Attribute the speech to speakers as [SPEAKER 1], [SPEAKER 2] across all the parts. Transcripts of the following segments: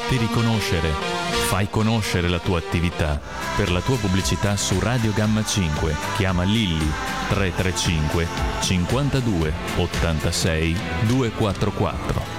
[SPEAKER 1] Fatti riconoscere. Fai conoscere la tua attività. Per la tua pubblicità su Radio Gamma 5 chiama Lilli 335 52 86 244.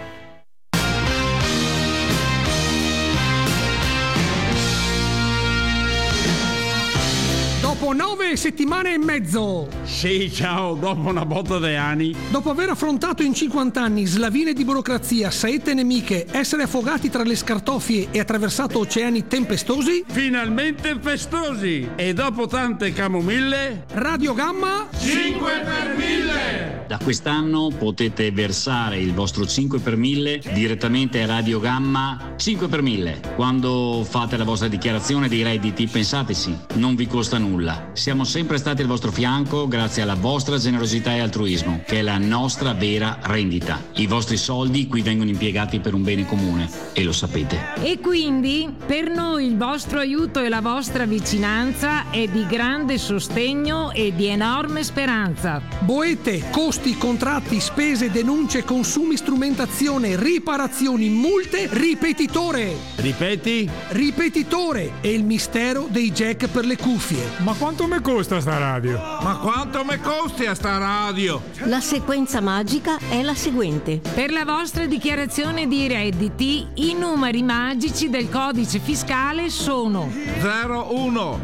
[SPEAKER 2] Dopo 9 settimane e mezzo.
[SPEAKER 3] Sì, ciao, dopo una botta di anni.
[SPEAKER 2] Dopo aver affrontato in 50 anni slavine di burocrazia, saette nemiche, essere affogati tra le scartoffie e attraversato oceani tempestosi,
[SPEAKER 3] Finalmente festosi. E dopo tante camomille,
[SPEAKER 2] Radio Gamma
[SPEAKER 3] 5 per 1000.
[SPEAKER 4] Da quest'anno potete versare il vostro 5 per 1000 direttamente a Radio Gamma 5 per 1000. Quando fate la vostra dichiarazione dei redditi, pensateci, non vi costa nulla. Siamo sempre stati al vostro fianco grazie alla vostra generosità e altruismo, che è la nostra vera rendita. I vostri soldi qui vengono impiegati per un bene comune e lo sapete.
[SPEAKER 5] E quindi per noi il vostro aiuto e la vostra vicinanza è di grande sostegno e di enorme speranza.
[SPEAKER 2] boete, costi, contratti, spese, denunce, consumi, strumentazione, riparazioni, multe, ripetitore.
[SPEAKER 3] Ripeti?
[SPEAKER 2] Ripetitore è il mistero dei jack per le cuffie.
[SPEAKER 6] Ma quanto mi costa sta radio?
[SPEAKER 3] Ma quanto mi costi a sta radio?
[SPEAKER 7] La sequenza magica è la seguente.
[SPEAKER 5] Per la vostra dichiarazione di redditi, i numeri magici del codice fiscale sono
[SPEAKER 3] 01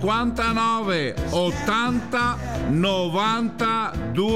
[SPEAKER 3] 59 80 90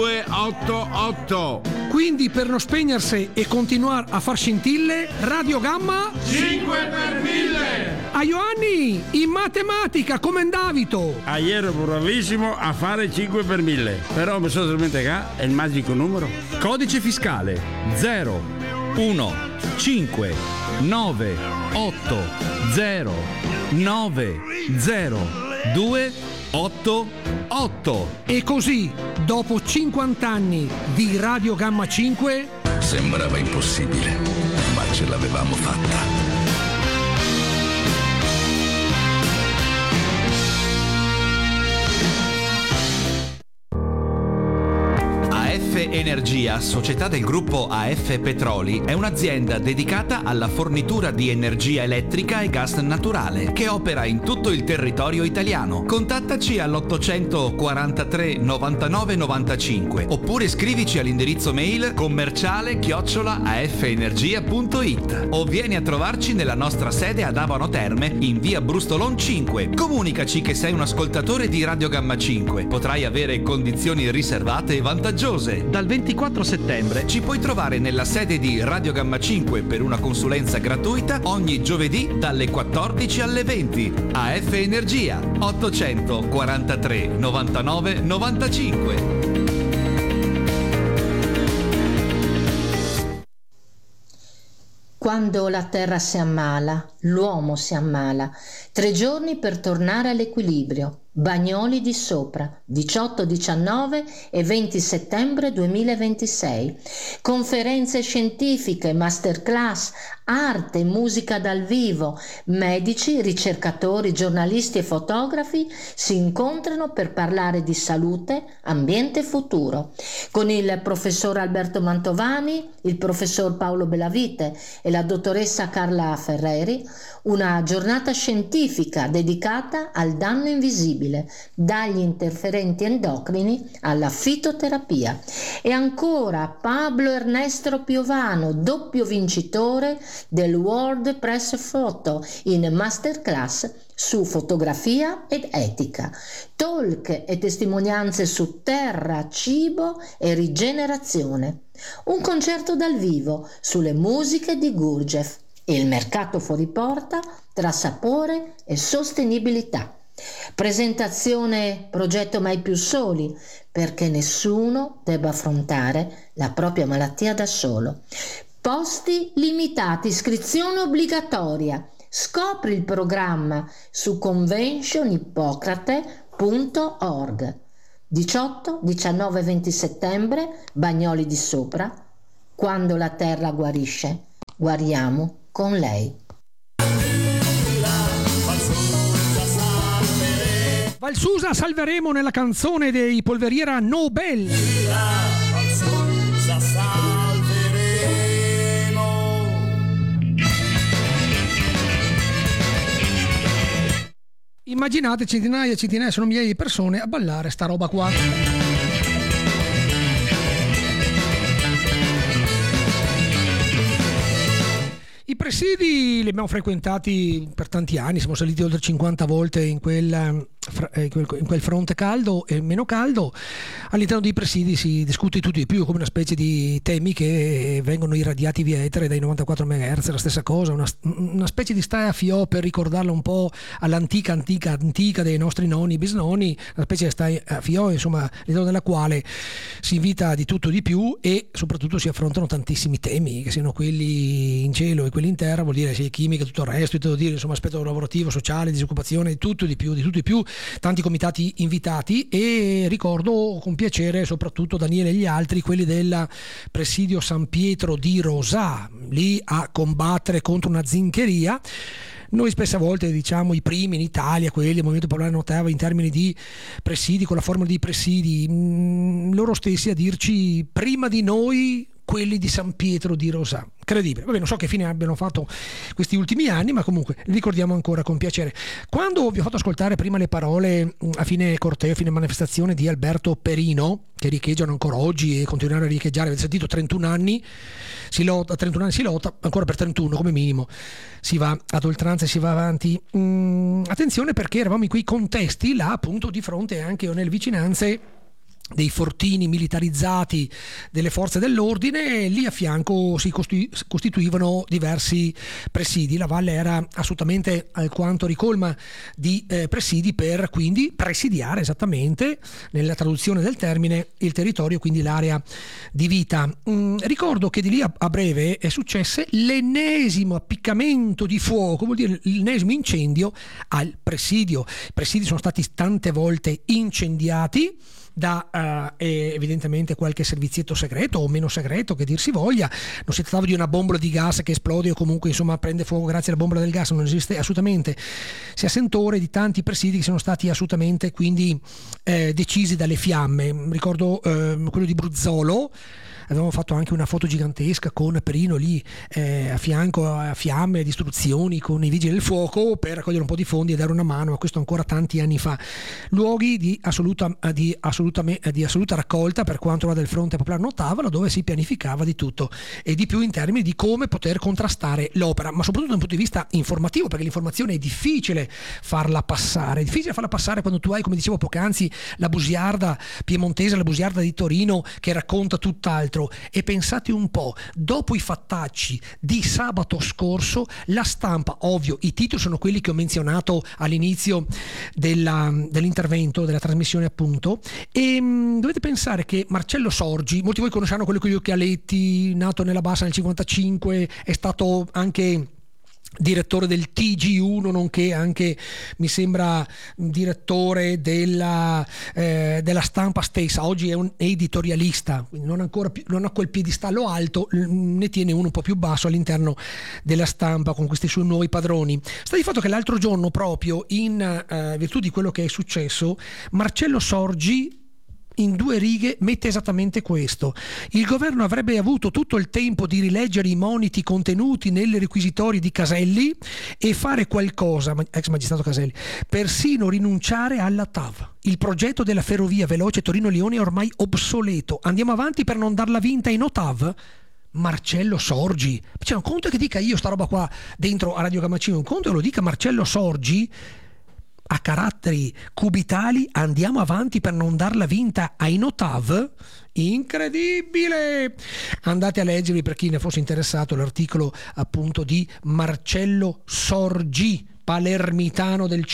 [SPEAKER 3] 288.
[SPEAKER 2] Quindi per non spegnersi e continuare a far scintille, Radio Gamma
[SPEAKER 3] 5 per 1000.
[SPEAKER 2] a Ioanni, in matematica come Davito.
[SPEAKER 3] Ieri ero bravissimo a fare 5 per 1000. Però mi sono dimenticato il magico numero.
[SPEAKER 8] Codice fiscale 0 1 5 9 8 0 9 0 2 8 8.
[SPEAKER 2] E così, dopo 50 anni di Radio Gamma 5,
[SPEAKER 9] Sembrava impossibile, ma ce l'avevamo fatta.
[SPEAKER 8] AF Energia, società del gruppo AF Petroli, è un'azienda dedicata alla fornitura di energia elettrica e gas naturale che opera in tutto il territorio italiano. Contattaci all'843 99 95 oppure scrivici all'indirizzo mail commerciale@afenergia.it o vieni a trovarci nella nostra sede ad Abano Terme in via Brustolon 5. Comunicaci che sei un ascoltatore di Radio Gamma 5. Potrai avere condizioni riservate e vantaggiose. Dal 24 settembre ci puoi trovare nella sede di Radio Gamma 5 per una consulenza gratuita ogni giovedì dalle 14 alle 20. AF Energia 843 99 95.
[SPEAKER 10] Quando la terra si ammala, l'uomo si ammala. 3 giorni per tornare all'equilibrio. Bagnoli di Sopra, 18, 19 e 20 settembre 2026. Conferenze scientifiche, masterclass, arte, musica dal vivo. Medici, ricercatori, giornalisti e fotografi si incontrano per parlare di salute, ambiente e futuro. Con il professor Alberto Mantovani, il professor Paolo Bellavite e la dottoressa Carla Ferreri, una giornata scientifica dedicata al danno invisibile, dagli interferenti endocrini alla fitoterapia. E ancora Pablo Ernesto Piovano, doppio vincitore del World Press Photo in masterclass su fotografia ed etica, talk e testimonianze su terra, cibo e rigenerazione. Un concerto dal vivo sulle musiche di Gurdjieff. Il mercato fuori porta tra sapore e sostenibilità. Presentazione progetto Mai più soli, perché nessuno debba affrontare la propria malattia da solo. Posti limitati, iscrizione obbligatoria. Scopri il programma su conventionhippocrate.org. 18, 19 e 20 settembre, Bagnoli di Sopra. Quando la terra guarisce, guariamo con lei.
[SPEAKER 2] Valsusa salveremo nella canzone dei Polveriera Nobel.
[SPEAKER 11] Valsusa salveremo.
[SPEAKER 2] immaginate centinaia e centinaia, se non migliaia di persone a ballare sta roba qua. I presidi li abbiamo frequentati per tanti anni, siamo saliti oltre 50 volte in quel fronte caldo e meno caldo. All'interno dei presidi si discute tutto di più, come una specie di temi che vengono irradiati via etere dai 94 MHz, la stessa cosa, una specie di stai a fiò per ricordarla un po' all'antica dei nostri nonni, bisnonni, una specie di stai a fiò, insomma, all'interno della quale si invita di tutto di più e soprattutto si affrontano tantissimi temi, che siano quelli in cielo e quelli in terra, vuol dire sia chimica, tutto il resto, tutto dire, insomma, aspetto lavorativo, sociale, disoccupazione, di tutto di più, tanti comitati invitati. E ricordo con piacere soprattutto Daniele e gli altri, quelli del presidio San Pietro di Rosà, lì a combattere contro una zincheria. Noi spesse volte diciamo i primi in Italia, quelli del Movimento Popolare Notava, in termini di presidi, con la formula di presidi, loro stessi a dirci prima di noi quelli di San Pietro di Rosà. Incredibile. Vabbè, non so che fine abbiano fatto questi ultimi anni, ma comunque li ricordiamo ancora con piacere. Quando vi ho fatto ascoltare prima le parole a fine corteo, a fine manifestazione di Alberto Perino, che riecheggiano ancora oggi e continueranno a riecheggiare, avete sentito, 31 anni si lotta, ancora per 31 come minimo, si va ad oltranza e si va avanti. Attenzione, perché eravamo in quei contesti là, appunto, di fronte anche o nelle vicinanze dei fortini militarizzati delle forze dell'ordine, e lì a fianco si costituivano diversi presidi. La valle era assolutamente alquanto ricolma di presidi per quindi presidiare esattamente, nella traduzione del termine, il territorio, quindi l'area di vita. Ricordo che di lì a breve è successe l'ennesimo appiccamento di fuoco, vuol dire l'ennesimo incendio al presidio. I presidi sono stati tante volte incendiati da evidentemente qualche servizietto segreto o meno segreto, che dir si voglia. Non si trattava di una bombola di gas che esplode o comunque insomma prende fuoco grazie alla bombola del gas, non esiste assolutamente. Si ha sentore di tanti presidi che sono stati assolutamente quindi decisi dalle fiamme. Ricordo quello di Bruzzolo. Avevamo fatto anche una foto gigantesca con Perino lì a fianco a fiamme, distruzioni, con i vigili del fuoco per raccogliere un po' di fondi e dare una mano, ma questo ancora tanti anni fa. Luoghi di assoluta raccolta per quanto riguarda il Fronte Popolare Notavalo, dove si pianificava di tutto e di più in termini di come poter contrastare l'opera, ma soprattutto da un punto di vista informativo, perché l'informazione è difficile farla passare. È difficile farla passare quando tu hai, come dicevo poc'anzi, la bugiarda piemontese, la bugiarda di Torino che racconta tutt'altro. E pensate un po', dopo i fattacci di sabato scorso, la stampa, ovvio, i titoli sono quelli che ho menzionato all'inizio dell'intervento, della trasmissione appunto, e dovete pensare che Marcello Sorgi, molti di voi conosceranno quello con gli occhialetti, nato nella Bassa nel 55, è stato anche direttore del TG1, nonché anche, mi sembra, direttore della stampa stessa. Oggi è un editorialista, quindi non ha quel piedistallo alto, ne tiene uno un po' più basso all'interno della stampa con questi suoi nuovi padroni. Sta di fatto che l'altro giorno, proprio in virtù di quello che è successo, Marcello Sorgi in 2 righe mette esattamente questo: il governo avrebbe avuto tutto il tempo di rileggere i moniti contenuti nelle requisitorie di Caselli e fare qualcosa, ex magistrato Caselli, persino rinunciare alla TAV. Il progetto della ferrovia veloce Torino-Lione è ormai obsoleto, andiamo avanti per non darla vinta in OTAV? Marcello Sorgi, cioè, un conto è che dica io sta roba qua dentro a Radio Gamma 5, un conto è che lo dica Marcello Sorgi a caratteri cubitali, andiamo avanti per non darla vinta ai Notav. Incredibile! Andate a leggervi, per chi ne fosse interessato, l'articolo appunto di Marcello Sorgi, palermitano del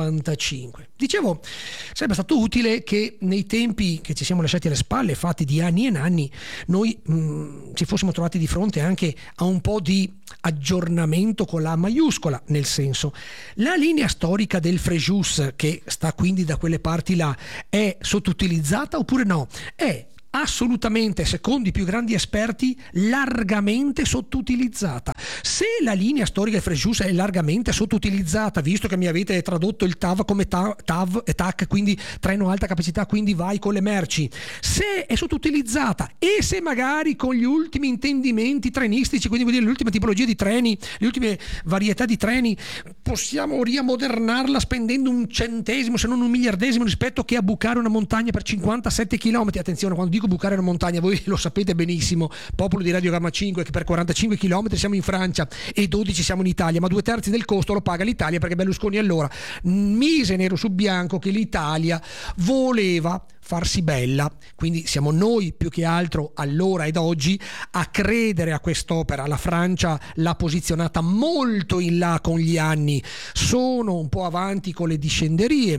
[SPEAKER 2] 55. Dicevo, sarebbe stato utile che nei tempi che ci siamo lasciati alle spalle, fatti di anni e anni, noi ci fossimo trovati di fronte anche a un po' di aggiornamento con la maiuscola, nel senso, la linea storica del Frejus, che sta quindi da quelle parti là, è sottoutilizzata oppure no? È assolutamente, secondo i più grandi esperti, largamente sottoutilizzata. Se la linea storica del Frejus è largamente sottoutilizzata, visto che mi avete tradotto il TAV come TAV e TAC, quindi treno alta capacità, quindi vai con le merci, se è sottoutilizzata e se magari con gli ultimi intendimenti trenistici, quindi vuol dire l'ultima tipologia di treni, le ultime varietà di treni, possiamo riammodernarla spendendo un centesimo, se non un miliardesimo, rispetto che a bucare una montagna per 57 km. Attenzione, quando dico bucare una montagna, voi lo sapete benissimo, popolo di Radio Gamma 5, che per 45 km siamo in Francia e 12 siamo in Italia, ma 2/3 del costo lo paga l'Italia, perché Berlusconi allora mise nero su bianco che l'Italia voleva farsi bella. Quindi siamo noi più che altro allora ed oggi a credere a quest'opera. La Francia l'ha posizionata molto in là con gli anni, sono un po' avanti con le discenderie,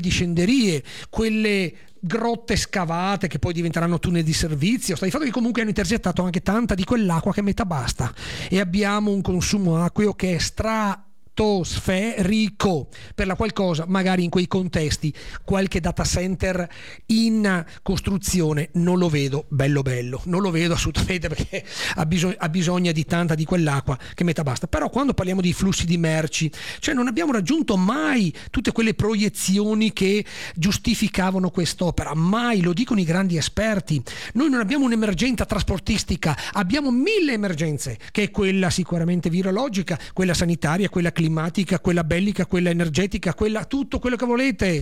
[SPEAKER 2] quelle grotte scavate che poi diventeranno tunnel di servizio. Sta di fatto che comunque hanno intercettato anche tanta di quell'acqua che a metà basta, e abbiamo un consumo acqueo che è stratosferico, per la qual cosa magari in quei contesti qualche data center in costruzione non lo vedo bello, non lo vedo assolutamente, perché ha bisogno di tanta di quell'acqua che metà basta. Però quando parliamo di flussi di merci, cioè non abbiamo raggiunto mai tutte quelle proiezioni che giustificavano quest'opera, mai, lo dicono i grandi esperti. Noi non abbiamo un'emergenza trasportistica, abbiamo 1000 emergenze, che è quella sicuramente virologica, quella sanitaria, quella climatica, quella bellica, quella energetica, quella tutto quello che volete,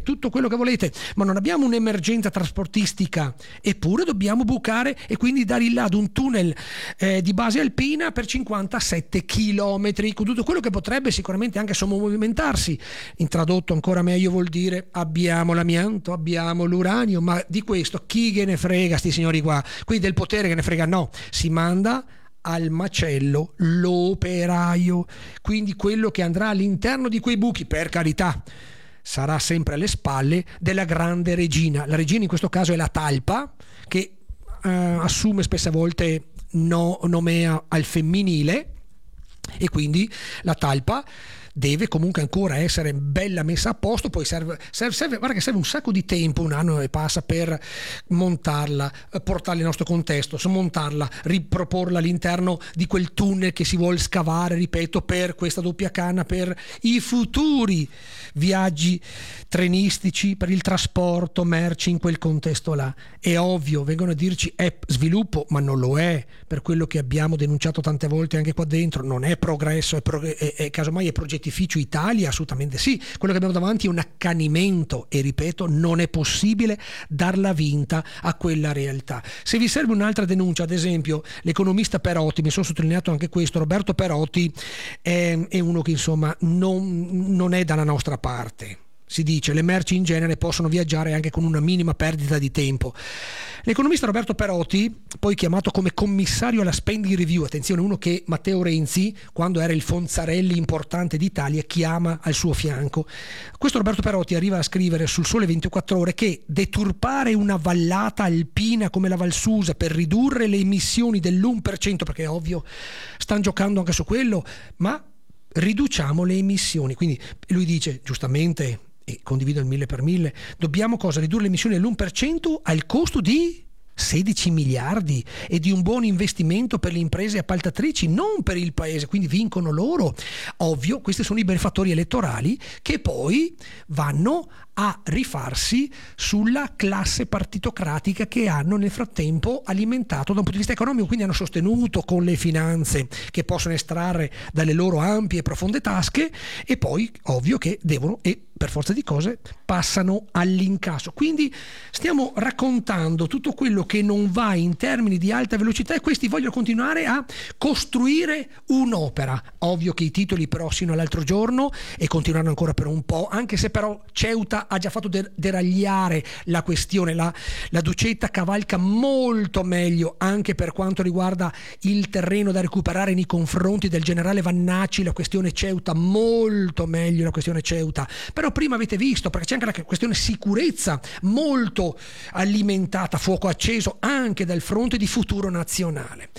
[SPEAKER 2] ma non abbiamo un'emergenza trasportistica, eppure dobbiamo bucare e quindi dare il là ad un tunnel di base alpina per 57 chilometri, con tutto quello che potrebbe sicuramente anche sommovimentarsi. In tradotto ancora meglio vuol dire abbiamo l'amianto, abbiamo l'uranio, ma di questo chi gliene frega, sti signori qua, qui del potere che ne frega, no, si manda al macello l'operaio, quindi quello che andrà all'interno di quei buchi, per carità, sarà sempre alle spalle della grande regina. La regina in questo caso è la talpa, che assume spesse volte nomea al femminile, e quindi la talpa deve comunque ancora essere bella messa a posto. Poi serve guarda che serve un sacco di tempo, un anno e passa, per montarla, portarla nel nostro contesto, smontarla, riproporla all'interno di quel tunnel che si vuole scavare, ripeto, per questa doppia canna, per i futuri viaggi trenistici, per il trasporto merci in quel contesto là. È ovvio, vengono a dirci è sviluppo, ma non lo è, per quello che abbiamo denunciato tante volte anche qua dentro. Non è progresso, è casomai è progettificio Italia, assolutamente sì. Quello che abbiamo davanti è un accanimento, e ripeto, non è possibile darla vinta a quella realtà. Se vi serve un'altra denuncia, ad esempio l'economista Perotti, mi sono sottolineato anche questo, Roberto Perotti è uno che insomma non è dalla nostra parte. Si dice le merci in genere possono viaggiare anche con una minima perdita di tempo. L'economista Roberto Perotti, poi chiamato come commissario alla spending review, attenzione, uno che Matteo Renzi, quando era il Fonzarelli importante d'Italia, chiama al suo fianco. Questo Roberto Perotti arriva a scrivere sul Sole 24 Ore che deturpare una vallata alpina come la Val Susa per ridurre le emissioni dell'1%, perché è ovvio, stanno giocando anche su quello, ma riduciamo le emissioni. Quindi lui dice, giustamente, e condivido il 1000 per 1000, dobbiamo ridurre le emissioni all'1% al costo di 16 miliardi e di un buon investimento per le imprese appaltatrici, non per il paese, quindi vincono loro. Ovvio, questi sono i benefattori elettorali che poi vanno a rifarsi sulla classe partitocratica che hanno nel frattempo alimentato da un punto di vista economico, quindi hanno sostenuto con le finanze che possono estrarre dalle loro ampie e profonde tasche, e poi ovvio che devono, e per forza di cose, passano all'incasso. Quindi stiamo raccontando tutto quello che non va in termini di alta velocità, e questi vogliono continuare a costruire un'opera. Ovvio che i titoli però sino all'altro giorno, e continueranno ancora per un po', anche se però Ceuta ha già fatto deragliare la questione, la Ducetta cavalca molto meglio anche per quanto riguarda il terreno da recuperare nei confronti del generale Vannacci, la questione Ceuta, molto meglio la questione Ceuta. Però prima avete visto, perché c'è anche la questione sicurezza molto alimentata, fuoco acceso anche dal fronte di Futuro Nazionale.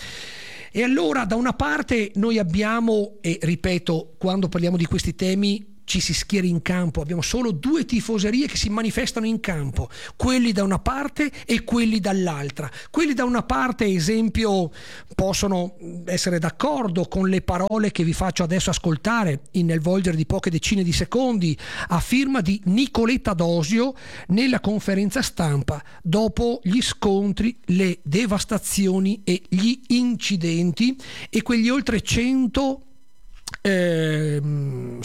[SPEAKER 2] E allora da una parte noi abbiamo, e ripeto, quando parliamo di questi temi ci si schiera in campo, abbiamo solo due tifoserie che si manifestano in campo, quelli da una parte e quelli dall'altra. Quelli da una parte, esempio, possono essere d'accordo con le parole che vi faccio adesso ascoltare nel volgere di poche decine di secondi, a firma di Nicoletta Dosio nella conferenza stampa dopo gli scontri, le devastazioni e gli incidenti e quegli oltre 100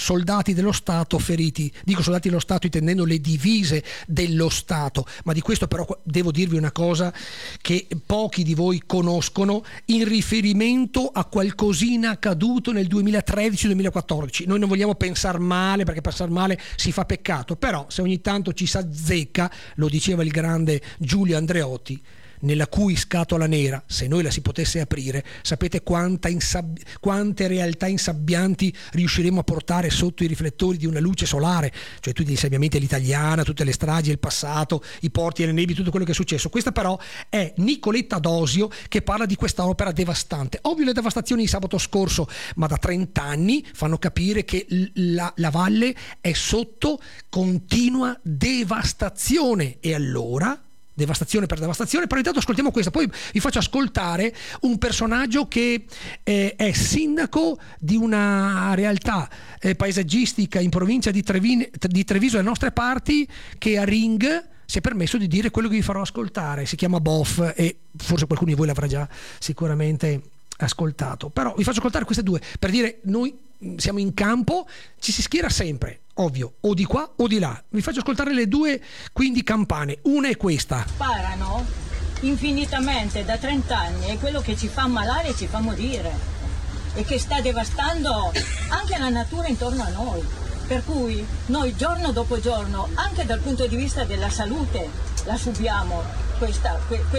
[SPEAKER 2] soldati dello Stato feriti. Dico soldati dello Stato intendendo le divise dello Stato, ma di questo però devo dirvi una cosa che pochi di voi conoscono in riferimento a qualcosina accaduto nel 2013-2014. Noi non vogliamo pensare male, perché pensare male si fa peccato, però se ogni tanto ci s'azzecca, lo diceva il grande Giulio Andreotti, nella cui scatola nera, se noi la si potesse aprire, sapete quante realtà insabbianti riusciremo a portare sotto i riflettori di una luce solare, cioè tutti gli insabbiamenti all'italiana, tutte le stragi del passato, i porti e le nevi, tutto quello che è successo. Questa però è Nicoletta Dosio che parla di questa opera devastante. Ovvio le devastazioni di sabato scorso, ma da 30 anni fanno capire che la valle è sotto continua devastazione, e allora devastazione per devastazione. Però intanto ascoltiamo questa, poi vi faccio ascoltare un personaggio che è sindaco di una realtà paesaggistica in provincia di Treviso, alle nostre parti, che a Ring si è permesso di dire quello che vi farò ascoltare. Si chiama Boff e forse qualcuno di voi l'avrà già sicuramente ascoltato, però vi faccio ascoltare queste due per dire: noi siamo in campo, ci si schiera sempre, ovvio, o di qua o di là. Vi faccio ascoltare le due quindi campane. Una è questa:
[SPEAKER 11] sparano infinitamente da 30 anni, è quello che ci fa ammalare e ci fa morire, e che sta devastando anche la natura intorno a noi, per cui noi giorno dopo giorno, anche dal punto di vista della salute, la subiamo. Questa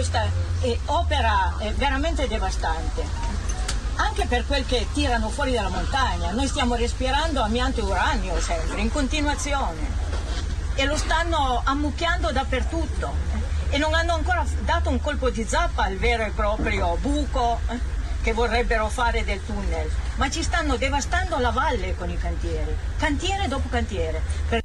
[SPEAKER 11] opera è veramente devastante, anche per quel che tirano fuori dalla montagna. Noi stiamo respirando amianto e uranio sempre, in continuazione, e lo stanno ammucchiando dappertutto, e non hanno ancora dato un colpo di zappa al vero e proprio buco che vorrebbero fare del tunnel, ma ci stanno devastando la valle con i cantieri, cantiere dopo cantiere.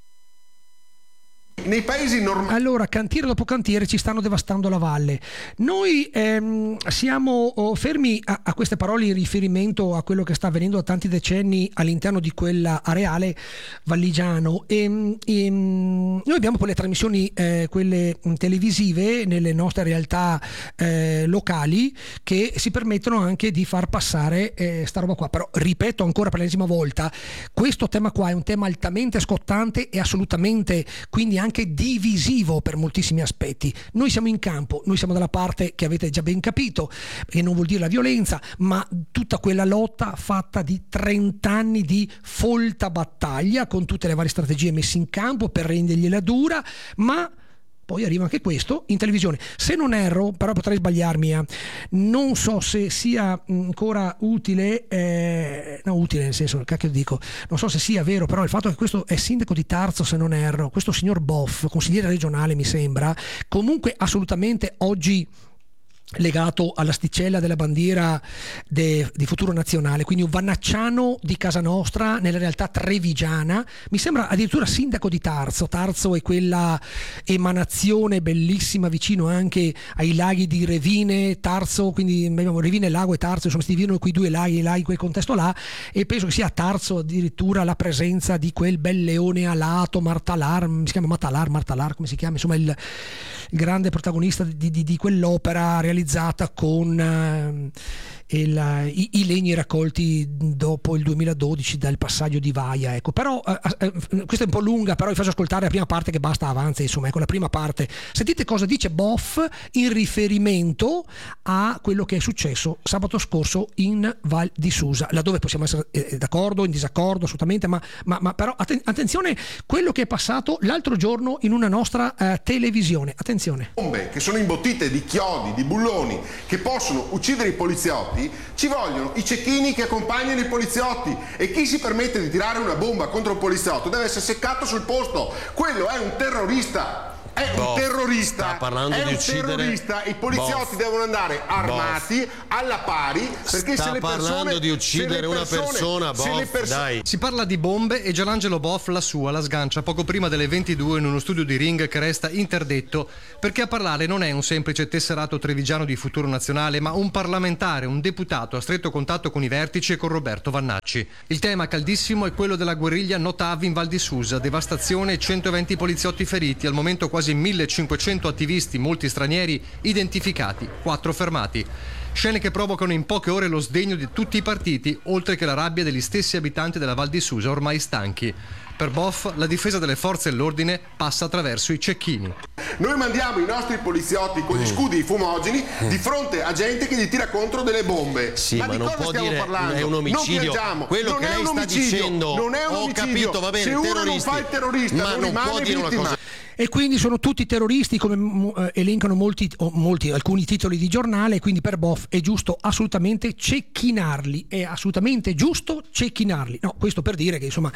[SPEAKER 12] Nei paesi normali.
[SPEAKER 2] Allora, cantiere dopo cantiere ci stanno devastando la valle. Noi siamo fermi a queste parole in riferimento a quello che sta avvenendo da tanti decenni all'interno di quell'areale valligiano, e noi abbiamo poi le trasmissioni quelle televisive nelle nostre realtà locali che si permettono anche di far passare sta roba qua. Però ripeto ancora per l'ennesima volta, questo tema qua è un tema altamente scottante e assolutamente quindi anche divisivo per moltissimi aspetti. Noi siamo in campo, noi siamo dalla parte che avete già ben capito, che non vuol dire la violenza, ma tutta quella lotta fatta di 30 anni di folta battaglia con tutte le varie strategie messe in campo per rendergliela dura, ma poi arriva anche questo in televisione. Se non erro, però potrei sbagliarmi, non so se sia ancora utile, no, utile nel senso, cacchio dico, non so se sia vero, però il fatto che questo è sindaco di Tarzo, se non erro, questo signor Boff, consigliere regionale mi sembra, comunque assolutamente oggi legato all'asticella della bandiera di Futuro Nazionale, quindi un vannacciano di casa nostra nella realtà trevigiana, mi sembra addirittura sindaco di Tarzo. Tarzo è quella emanazione bellissima vicino anche ai laghi di Revine, Tarzo, quindi abbiamo Revine, Lago e Tarzo, insomma si dividono quei due laghi in quel contesto là, e penso che sia a Tarzo addirittura la presenza di quel bel leone alato Martalar, si chiama Martalar, come si chiama, insomma il grande protagonista di quell'opera realizzata con i legni raccolti dopo il 2012 dal passaggio di Vaia, ecco. Però questa è un po' lunga, però vi faccio ascoltare la prima parte che basta, avanza, insomma, ecco la prima parte. Sentite cosa dice Boff in riferimento a quello che è successo sabato scorso in Val di Susa, laddove possiamo essere d'accordo, in disaccordo assolutamente, ma però attenzione quello che è passato l'altro giorno in una nostra televisione. Attenzione.
[SPEAKER 12] Bombe che sono imbottite di chiodi, di bulloni, che possono uccidere i poliziotti. Ci vogliono i cecchini che accompagnano i poliziotti, e chi si permette di tirare una bomba contro un poliziotto deve essere seccato sul posto. Quello è un terrorista. È un terrorista.
[SPEAKER 13] Sta parlando
[SPEAKER 12] è
[SPEAKER 13] di
[SPEAKER 12] un
[SPEAKER 13] uccidere.
[SPEAKER 12] Terrorista. I poliziotti devono andare armati alla pari, perché
[SPEAKER 13] sta
[SPEAKER 12] se le persone
[SPEAKER 13] parlando di uccidere una persona, dai.
[SPEAKER 14] Si parla di bombe e Gianangelo Boff la sua la sgancia poco prima delle 22 in uno studio di Ring che resta interdetto, perché a parlare non è un semplice tesserato trevigiano di Futuro Nazionale, ma un parlamentare, un deputato a stretto contatto con i vertici e con Roberto Vannacci. Il tema caldissimo è quello della guerriglia Notav in Val di Susa, devastazione e 120 poliziotti feriti, al momento quasi 1500 attivisti, molti stranieri, identificati, 4 fermati. Scene che provocano in poche ore lo sdegno di tutti i partiti, oltre che la rabbia degli stessi abitanti della Val di Susa ormai stanchi. Per Boff, la difesa delle forze dell'ordine passa attraverso i cecchini.
[SPEAKER 12] Noi mandiamo i nostri poliziotti con gli scudi fumogeni di fronte a gente che gli tira contro delle bombe.
[SPEAKER 13] Sì,
[SPEAKER 12] ma
[SPEAKER 13] ma
[SPEAKER 12] di
[SPEAKER 13] non
[SPEAKER 12] cosa
[SPEAKER 13] può
[SPEAKER 12] stiamo
[SPEAKER 13] dire
[SPEAKER 12] parlando?
[SPEAKER 13] è un omicidio. Quello che lei sta dicendo,
[SPEAKER 12] non è un
[SPEAKER 13] ho
[SPEAKER 12] omicidio.
[SPEAKER 13] capito, va bene,
[SPEAKER 12] se uno
[SPEAKER 13] terroristi,
[SPEAKER 12] non fa il terrorista,
[SPEAKER 13] ma non
[SPEAKER 12] rimane
[SPEAKER 13] può dire una
[SPEAKER 12] vittima.
[SPEAKER 13] cosa.
[SPEAKER 2] E quindi sono tutti terroristi, come elencano alcuni titoli di giornale, quindi per Boff è giusto assolutamente cecchinarli, è assolutamente giusto cecchinarli. No, questo per dire che insomma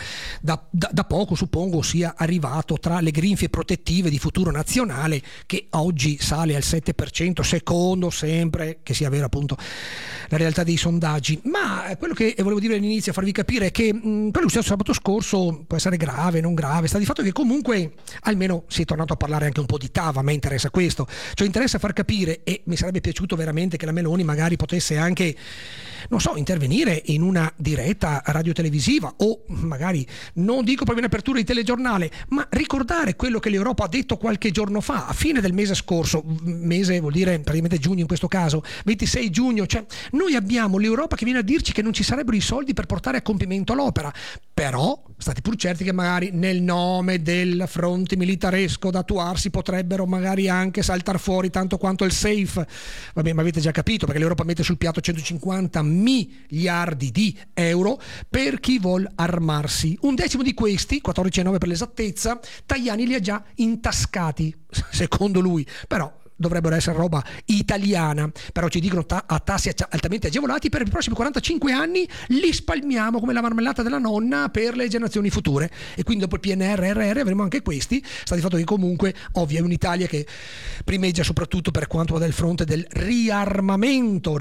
[SPEAKER 2] da poco suppongo sia arrivato tra le grinfie protettive di Futuro Nazionale, che oggi sale al 7%, secondo sempre che sia vera appunto la realtà dei sondaggi. Ma quello che volevo dire all'inizio, a farvi capire, è che quello che è successo sabato scorso può essere grave, non grave, sta di fatto che comunque almeno si è tornato a parlare anche un po' di TAV. A me interessa questo, cioè interessa far capire, e mi sarebbe piaciuto veramente che la Meloni magari potesse anche, non so, intervenire in una diretta radiotelevisiva, o magari, non dico proprio in apertura di telegiornale, ma ricordare quello che l'Europa ha detto qualche giorno fa, a fine del mese scorso, mese vuol dire praticamente giugno in questo caso, 26 giugno, cioè noi abbiamo l'Europa che viene a dirci che non ci sarebbero i soldi per portare a compimento l'opera, però state pur certi che magari nel nome del fronte militaresco da attuarsi potrebbero magari anche saltar fuori tanto quanto il SAFE. Vabbè, ma avete già capito, perché l'Europa mette sul piatto 150 miliardi di euro per chi vuol armarsi. Un decimo di questi, 14,9 per l'esattezza, Tajani li ha già intascati, secondo lui, però dovrebbero essere roba italiana, però ci dicono a tassi altamente agevolati per i prossimi 45 anni, li spalmiamo come la marmellata della nonna per le generazioni future, e quindi dopo il PNRR avremo anche questi. Sta di fatto che comunque ovvio è un'Italia che primeggia soprattutto per quanto va dal fronte del riarmamento.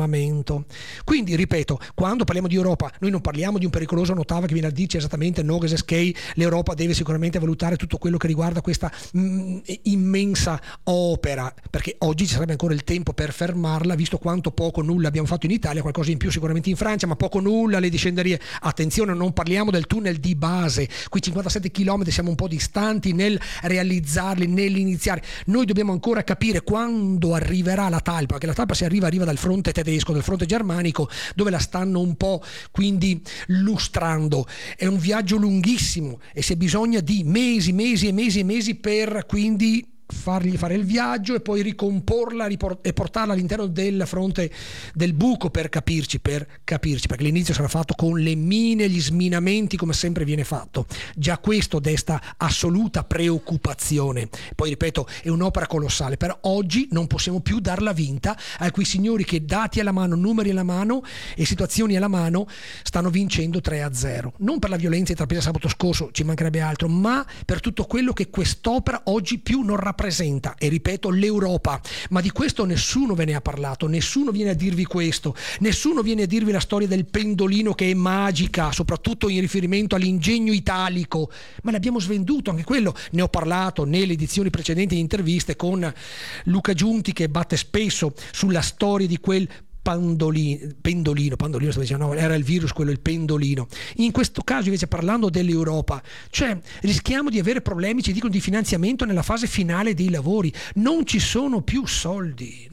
[SPEAKER 2] Quindi ripeto, quando parliamo di Europa noi non parliamo di un pericoloso Notava che viene a dirci esattamente no, che skei. L'Europa deve sicuramente valutare tutto quello che riguarda questa immensa opera, perché oggi ci sarebbe ancora il tempo per fermarla, visto quanto poco nulla abbiamo fatto in Italia, qualcosa in più sicuramente in Francia, ma poco nulla le discenderie. Attenzione, non parliamo del tunnel di base, qui 57 km siamo un po' distanti nel realizzarli, nell'iniziare. Noi dobbiamo ancora capire quando arriverà la talpa, perché la talpa se arriva dal fronte tedesco, dal fronte germanico, dove la stanno un po' quindi lustrando. È un viaggio lunghissimo e si ha bisogno di mesi per quindi fargli fare il viaggio e poi ricomporla e portarla all'interno del fronte del buco, per capirci, perché l'inizio sarà fatto con le mine, gli sminamenti, come sempre viene fatto. Già questo desta assoluta preoccupazione. Poi ripeto, è un'opera colossale, però oggi non possiamo più darla vinta a quei signori che, dati alla mano, numeri alla mano e situazioni alla mano, stanno vincendo 3-0. Non per la violenza intrapresa sabato scorso, ci mancherebbe altro, ma per tutto quello che quest'opera oggi più non rappresenta. E ripeto, l'Europa, ma di questo nessuno ve ne ha parlato, nessuno viene a dirvi questo, nessuno viene a dirvi la storia del pendolino che è magica, soprattutto in riferimento all'ingegno italico, ma l'abbiamo svenduto anche quello. Ne ho parlato nelle edizioni precedenti in interviste con Luca Giunti, che batte spesso sulla storia di quel pendolino stavo dicendo, no, era il virus quello, il pendolino. In questo caso invece, parlando dell'Europa, cioè rischiamo di avere problemi, ci dicono, di finanziamento nella fase finale dei lavori. Non ci sono più soldi.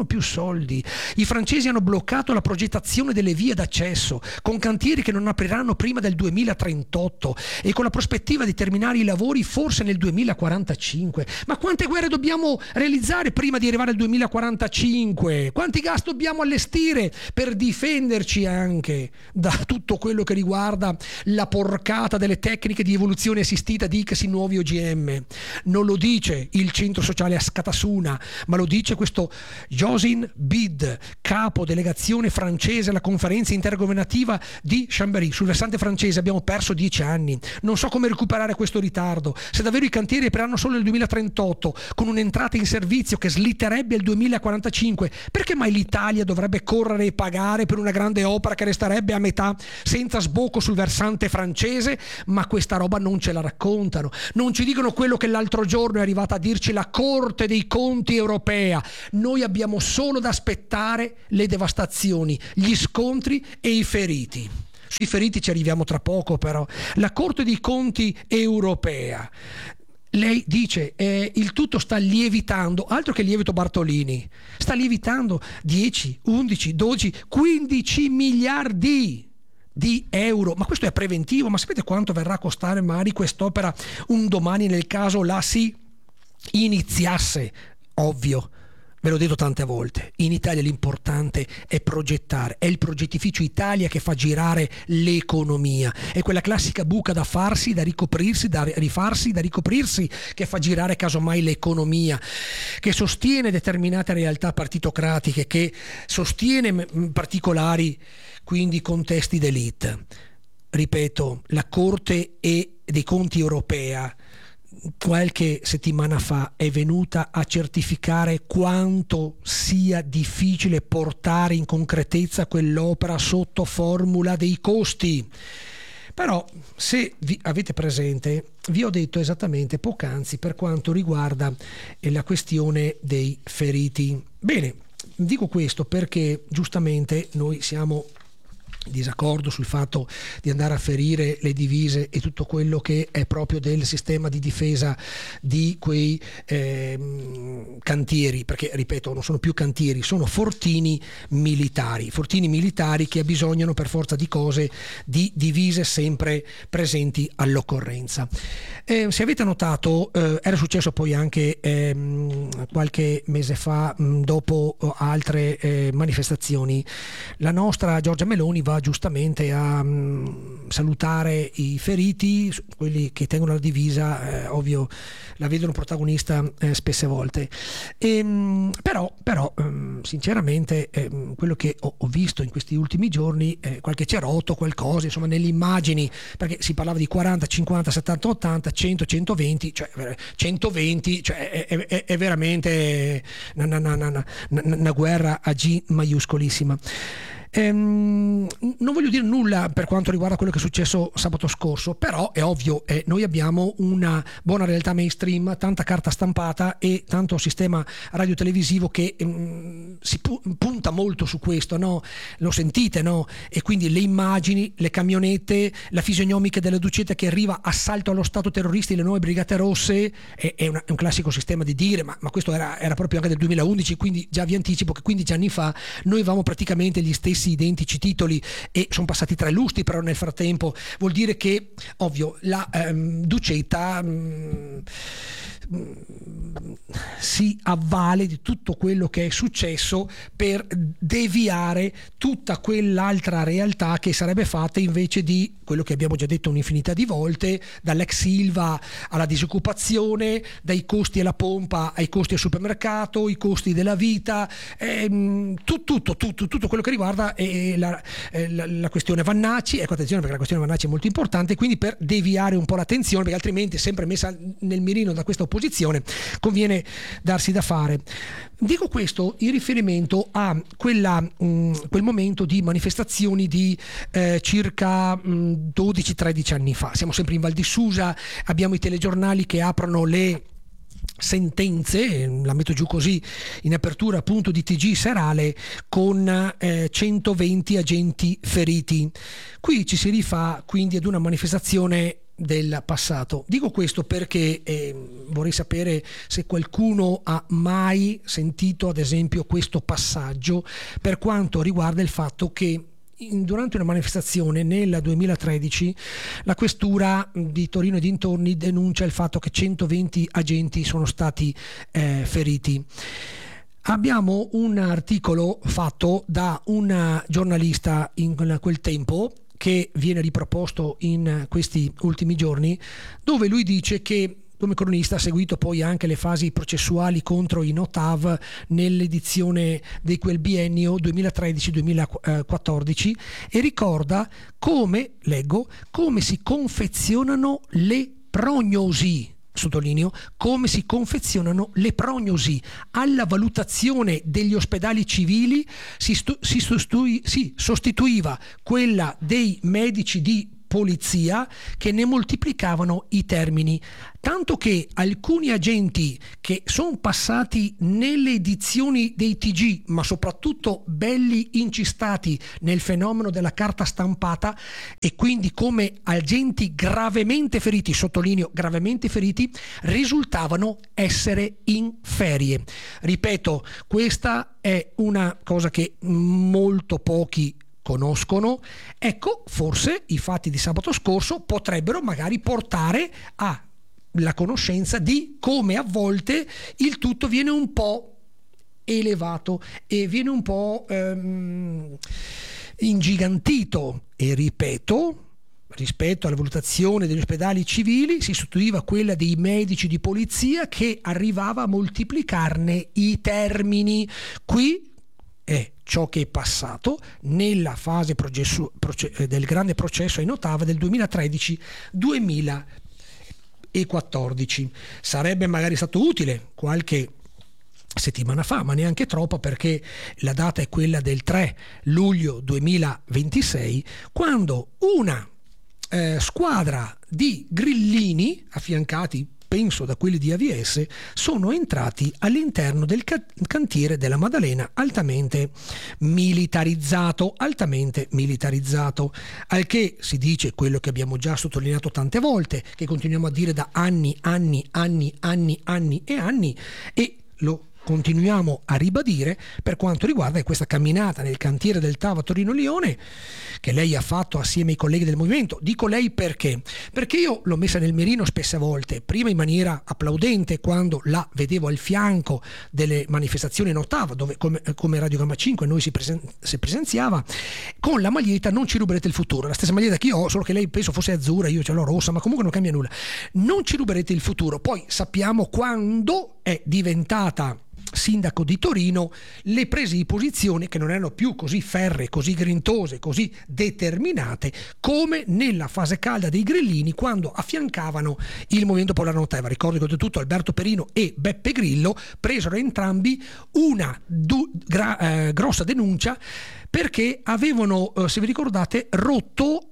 [SPEAKER 2] I francesi hanno bloccato la progettazione delle vie d'accesso con cantieri che non apriranno prima del 2038 e con la prospettiva di terminare i lavori forse nel 2045. Ma quante guerre dobbiamo realizzare prima di arrivare al 2045? Quanti gas dobbiamo allestire per difenderci anche da tutto quello che riguarda la porcata delle tecniche di evoluzione assistita, dicasi nuovi OGM? Non lo dice il centro sociale a Scatasuna, ma lo dice questo Josin Bid, capo delegazione francese alla conferenza intergovernativa di Chambéry. Sul versante francese abbiamo perso 10 anni. Non so come recuperare questo ritardo. Se davvero i cantieri apriranno solo nel 2038, con un'entrata in servizio che slitterebbe al 2045, perché mai l'Italia dovrebbe correre e pagare per una grande opera che resterebbe a metà senza sbocco sul versante francese? Ma questa roba non ce la raccontano, non ci dicono quello che l'altro giorno è arrivata a dirci la Corte dei Conti europea. Noi abbiamo solo da aspettare le devastazioni, gli scontri e i feriti. Sui feriti ci arriviamo tra poco, però. La Corte dei Conti europea lei dice il tutto sta lievitando, altro che lievito Bartolini, sta lievitando 10, 11, 12, 15 miliardi di euro, ma questo è preventivo. Ma sapete quanto verrà a costare magari quest'opera un domani nel caso la si iniziasse? Ovvio, ve l'ho detto tante volte, in Italia l'importante è progettare, è il progettificio Italia che fa girare l'economia, è quella classica buca da farsi, da ricoprirsi, da rifarsi, da ricoprirsi, che fa girare casomai l'economia, che sostiene determinate realtà partitocratiche, che sostiene particolari quindi contesti d'élite. Ripeto, la Corte dei Conti europea qualche settimana fa è venuta a certificare quanto sia difficile portare in concretezza quell'opera sotto formula dei costi. Però, se vi avete presente, vi ho detto esattamente poc'anzi per quanto riguarda la questione dei feriti. Bene, dico questo perché giustamente noi siamo disaccordo sul fatto di andare a ferire le divise e tutto quello che è proprio del sistema di difesa di quei cantieri, perché ripeto non sono più cantieri, sono fortini militari che abbisognano per forza di cose di divise sempre presenti all'occorrenza. Se avete notato, era successo poi anche qualche mese fa, dopo altre manifestazioni, la nostra Giorgia Meloni va giustamente a salutare i feriti, quelli che tengono la divisa, ovvio la vedono protagonista spesse volte. Però sinceramente quello che ho visto in questi ultimi giorni, qualche cerotto, qualcosa, insomma, nelle immagini, perché si parlava di 40, 50, 70, 80, 100, 120, cioè 120, cioè è veramente una guerra a G maiuscolissima. Non voglio dire nulla per quanto riguarda quello che è successo sabato scorso, però è ovvio, noi abbiamo una buona realtà mainstream, tanta carta stampata e tanto sistema radiotelevisivo che si punta molto su questo, no? Lo sentite, no? E quindi le immagini, le camionette, la fisionomica della Ducetta che arriva, assalto allo Stato terroristi, le nuove Brigate Rosse, è un classico sistema di dire, ma questo era proprio anche del 2011, quindi già vi anticipo che 15 anni fa noi avevamo praticamente gli stessi identici titoli e sono passati 3 lustri, però nel frattempo vuol dire che ovvio la Ducetta si avvale di tutto quello che è successo per deviare tutta quell'altra realtà che sarebbe fatta invece di quello che abbiamo già detto un'infinità di volte, dall'ex Ilva alla disoccupazione, dai costi alla pompa ai costi al supermercato, i costi della vita, tutto quello che riguarda la questione Vannacci. Ecco, attenzione, perché la questione Vannacci è molto importante, quindi per deviare un po' l'attenzione, perché altrimenti sempre messa nel mirino da questa opposizione conviene darsi da fare. Dico questo in riferimento a quel momento di manifestazioni di circa 12-13 anni fa. Siamo sempre in Val di Susa, abbiamo i telegiornali che aprono le sentenze, la metto giù così in apertura appunto di TG serale, con 120 agenti feriti. Qui ci si rifà quindi ad una manifestazione del passato. Dico questo perché vorrei sapere se qualcuno ha mai sentito ad esempio questo passaggio per quanto riguarda il fatto che durante una manifestazione nel 2013 la questura di Torino e dintorni denuncia il fatto che 120 agenti sono stati feriti. Abbiamo un articolo fatto da un giornalista in quel tempo che viene riproposto in questi ultimi giorni, dove lui dice che come cronista ha seguito poi anche le fasi processuali contro i Notav nell'edizione di quel biennio 2013-2014 e ricorda come si confezionano le prognosi. Sottolineo come si confezionano le prognosi. Alla valutazione degli ospedali civili si sostituiva quella dei medici di polizia che ne moltiplicavano i termini, tanto che alcuni agenti che sono passati nelle edizioni dei TG, ma soprattutto belli incistati nel fenomeno della carta stampata, e quindi come agenti gravemente feriti, sottolineo gravemente feriti, risultavano essere in ferie. Ripeto, questa è una cosa che molto pochi conoscono. Ecco, forse i fatti di sabato scorso potrebbero magari portare alla conoscenza di come a volte il tutto viene un po' elevato e viene un po' ingigantito. E ripeto, rispetto alla valutazione degli ospedali civili si sostituiva quella dei medici di polizia, che arrivava a moltiplicarne i termini. Qui è ciò che è passato nella fase del grande processo in ottava del 2013-2014. Sarebbe magari stato utile qualche settimana fa, ma neanche troppo, perché la data è quella del 3 luglio 2026, quando una squadra di grillini affiancati, penso da quelli di AVS, sono entrati all'interno del cantiere della Maddalena, altamente militarizzato, al che si dice quello che abbiamo già sottolineato tante volte, che continuiamo a dire da anni, e lo continuiamo a ribadire per quanto riguarda questa camminata nel cantiere del TAV Torino-Lione che lei ha fatto assieme ai colleghi del movimento. Dico lei perché io l'ho messa nel mirino spesse volte, prima in maniera applaudente quando la vedevo al fianco delle manifestazioni in ottava, dove come Radio Gamma 5 noi si presenziava con la maglietta "Non ci ruberete il futuro", la stessa maglietta che io ho, solo che lei penso fosse azzurra, io ce l'ho rossa, ma comunque non cambia nulla. Non ci ruberete il futuro. Poi sappiamo quando è diventata sindaco di Torino le prese di posizione che non erano più così ferree, così grintose, così determinate come nella fase calda dei grillini, quando affiancavano il Movimento Popolare Noteva. Ricordo che oltretutto Alberto Perino e Beppe Grillo presero entrambi una grossa denuncia perché avevano, se vi ricordate, rotto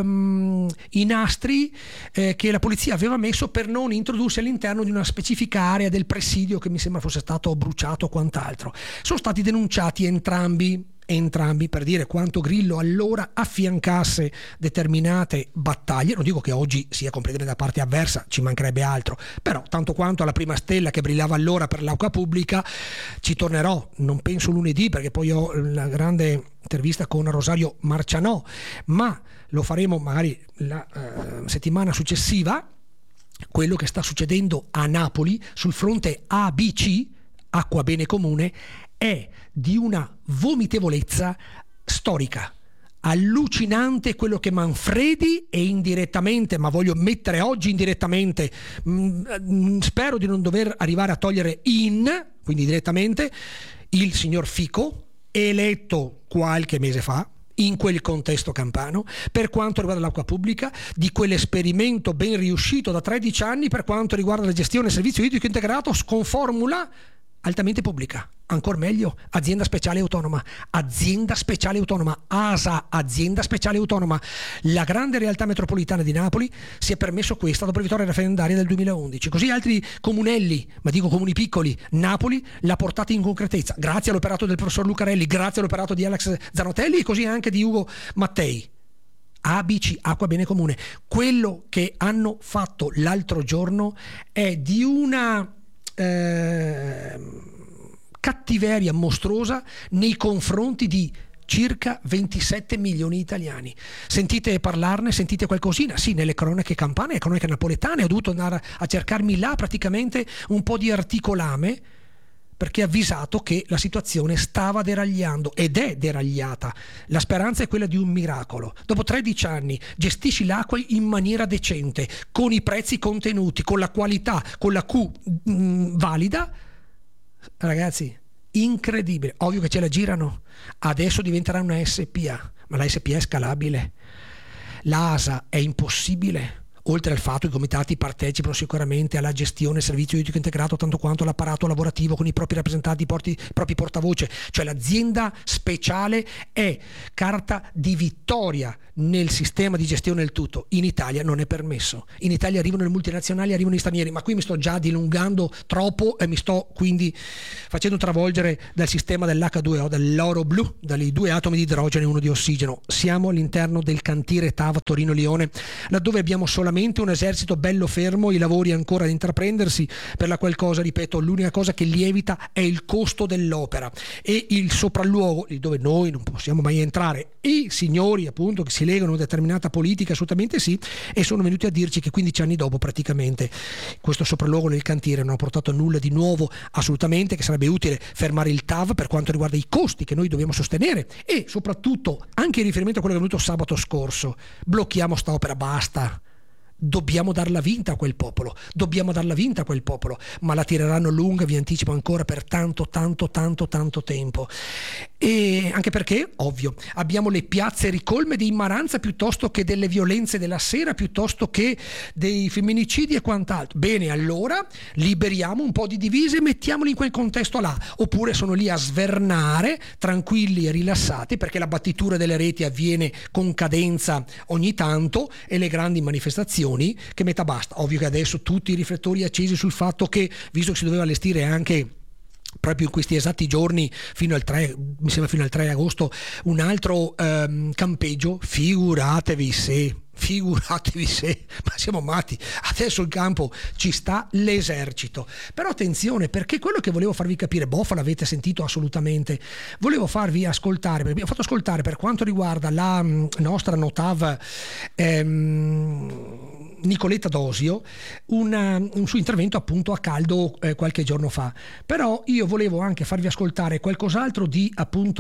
[SPEAKER 2] i nastri che la polizia aveva messo per non introdursi all'interno di una specifica area del presidio che mi sembra fosse stato bruciato o quant'altro. Sono stati denunciati entrambi per dire quanto Grillo allora affiancasse determinate battaglie. Non dico che oggi sia completamente da parte avversa, ci mancherebbe altro, però tanto quanto alla prima stella che brillava allora per l'acqua pubblica ci tornerò, non penso lunedì perché poi ho la grande intervista con Rosario Marcianò, ma lo faremo magari la settimana successiva. Quello che sta succedendo a Napoli sul fronte ABC, acqua bene comune, è di una vomitevolezza storica. Allucinante quello che Manfredi e indirettamente, ma voglio mettere oggi indirettamente, spero di non dover arrivare a togliere quindi direttamente, il signor Fico, eletto qualche mese fa in quel contesto campano, per quanto riguarda l'acqua pubblica, di quell'esperimento ben riuscito da 13 anni per quanto riguarda la gestione del servizio idrico integrato con formula altamente pubblica, ancora meglio azienda speciale autonoma, ASA, azienda speciale autonoma. La grande realtà metropolitana di Napoli si è permesso questa dopo la vittoria referendaria del 2011, così altri comunelli, ma dico comuni piccoli, Napoli l'ha portata in concretezza grazie all'operato del professor Lucarelli, grazie all'operato di Alex Zanotelli e così anche di Ugo Mattei. ABC, acqua bene comune. Quello che hanno fatto l'altro giorno è di una cattiveria mostruosa nei confronti di circa 27 milioni di italiani. Sentite parlarne, sentite qualcosina? Sì, nelle cronache campane e cronache napoletane ho dovuto andare a cercarmi là praticamente un po' di articolame, perché ha avvisato che la situazione stava deragliando ed è deragliata. La speranza è quella di un miracolo. Dopo 13 anni gestisci l'acqua in maniera decente, con i prezzi contenuti, con la qualità, con la Q valida. Ragazzi, incredibile. Ovvio che ce la girano. Adesso diventerà una SPA, ma la SPA è scalabile. L'ASA è impossibile. oltre al fatto che i comitati partecipano sicuramente alla gestione del servizio idrico integrato tanto quanto l'apparato lavorativo con i propri rappresentanti, i propri portavoce, cioè l'azienda speciale è carta di vittoria nel sistema di gestione del tutto. In Italia non è permesso, in Italia arrivano le multinazionali, arrivano gli stranieri, ma qui mi sto già dilungando troppo e mi sto quindi facendo travolgere dal sistema dell'H2O, dell'oro blu, dai 2 atomi di idrogeno e 1 di ossigeno. Siamo all'interno del cantiere TAV Torino-Lione, laddove abbiamo solamente un esercito bello fermo, i lavori ancora da intraprendersi, per la qual cosa, ripeto, l'unica cosa che lievita è il costo dell'opera e il sopralluogo, dove noi non possiamo mai entrare. I signori appunto che si legano a una determinata politica assolutamente sì, e sono venuti a dirci che 15 anni dopo praticamente questo sopralluogo nel cantiere non ha portato nulla di nuovo assolutamente, che sarebbe utile fermare il TAV per quanto riguarda i costi che noi dobbiamo sostenere e soprattutto anche in riferimento a quello che è venuto sabato scorso. Blocchiamo sta opera, basta. Dobbiamo darla vinta a quel popolo, ma la tireranno lunga, vi anticipo ancora, per tanto tempo. E anche perché, ovvio, abbiamo le piazze ricolme di immaranza piuttosto che delle violenze della sera, piuttosto che dei femminicidi e quant'altro. Bene, allora liberiamo un po' di divise e mettiamoli in quel contesto là, oppure sono lì a svernare tranquilli e rilassati, perché la battitura delle reti avviene con cadenza ogni tanto e le grandi manifestazioni che metà basta. Ovvio che adesso tutti i riflettori accesi sul fatto che, visto che si doveva allestire anche proprio in questi esatti giorni fino al 3 agosto un altro campeggio, figuratevi se, ma siamo matti, adesso in campo ci sta l'esercito. Però attenzione, perché quello che volevo farvi capire, Boffa l'avete sentito assolutamente, volevo farvi ascoltare, perché abbiamo fatto ascoltare per quanto riguarda la nostra Notav Nicoletta Dosio un suo intervento appunto a caldo qualche giorno fa. Però io volevo anche farvi ascoltare qualcos'altro di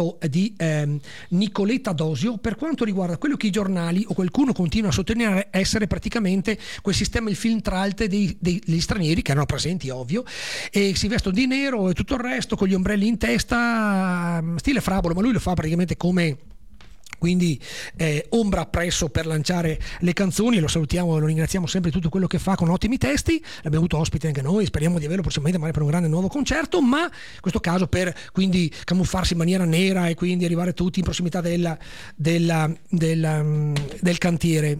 [SPEAKER 2] Nicoletta Dosio per quanto riguarda quello che i giornali o qualcuno continua a sottolineare essere praticamente quel sistema, il filtrante degli stranieri che erano presenti, ovvio, e si vestono di nero e tutto il resto con gli ombrelli in testa, stile Frabolo, ma lui lo fa praticamente come quindi ombra appresso per lanciare le canzoni. Lo salutiamo e lo ringraziamo sempre di tutto quello che fa con ottimi testi. L'abbiamo avuto ospite anche noi, speriamo di averlo prossimamente magari per un grande nuovo concerto, ma in questo caso per quindi camuffarsi in maniera nera e quindi arrivare tutti in prossimità del cantiere.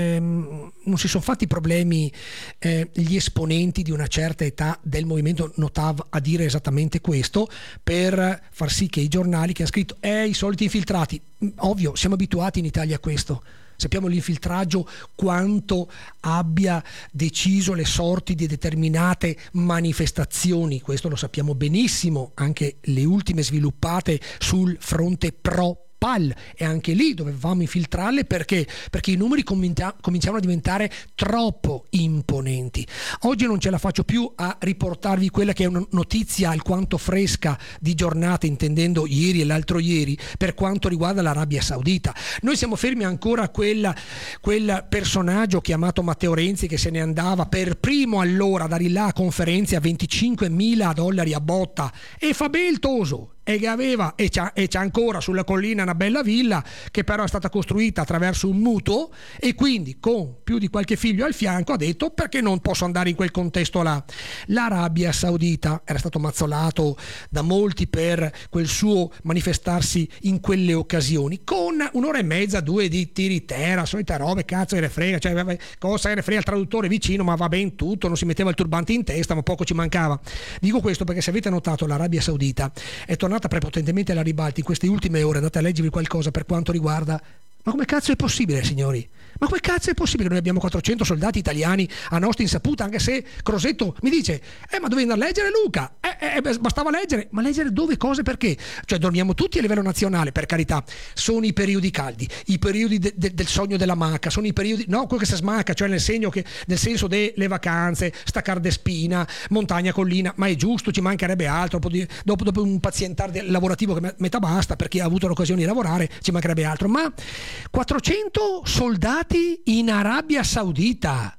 [SPEAKER 2] Non si sono fatti problemi gli esponenti di una certa età del movimento Notav a dire esattamente questo, per far sì che i giornali che hanno scritto i soliti infiltrati, ovvio, siamo abituati in Italia a questo, sappiamo l'infiltraggio quanto abbia deciso le sorti di determinate manifestazioni, questo lo sappiamo benissimo, anche le ultime sviluppate sul fronte pro PAL, e anche lì dovevamo infiltrarle perché i numeri cominciavano a diventare troppo imponenti. Oggi non ce la faccio più a riportarvi quella che è una notizia alquanto fresca di giornata, intendendo ieri e l'altro ieri, per quanto riguarda l'Arabia Saudita. Noi siamo fermi ancora a quel personaggio chiamato Matteo Renzi, che se ne andava per primo allora a dare là a conferenze a $25.000 a botta, e Fabeltoso, e che aveva e c'ha ancora sulla collina una bella villa che però è stata costruita attraverso un mutuo, e quindi con più di qualche figlio al fianco ha detto: perché non posso andare in quel contesto là. L'Arabia Saudita era stato mazzolato da molti per quel suo manifestarsi in quelle occasioni, con 1 ora e mezza, 2 di tiritera, solita robe, cazzo ne frega, cioè cosa ne frega il traduttore vicino, ma va ben tutto, non si metteva il turbante in testa, ma poco ci mancava. Dico questo perché, se avete notato, l'Arabia Saudita è tornata prepotentemente alla ribalta in queste ultime ore. Andate a leggervi qualcosa per quanto riguarda. Ma come cazzo è possibile, signori? Ma come cazzo è possibile? Noi abbiamo 400 soldati italiani a nostra insaputa, anche se Crosetto mi dice ma dovevi andare a leggere, Luca, bastava leggere. Ma leggere dove, cose, perché? Cioè dormiamo tutti a livello nazionale, per carità, sono i periodi caldi, i periodi del sogno della maca, sono i periodi, no, quello che si smacca, cioè nel senso delle vacanze, staccar de spina, montagna, collina, ma è giusto, ci mancherebbe altro, dopo un pazientare lavorativo che metà basta, perché ha avuto l'occasione di lavorare, ci mancherebbe altro, ma 400 soldati in Arabia Saudita,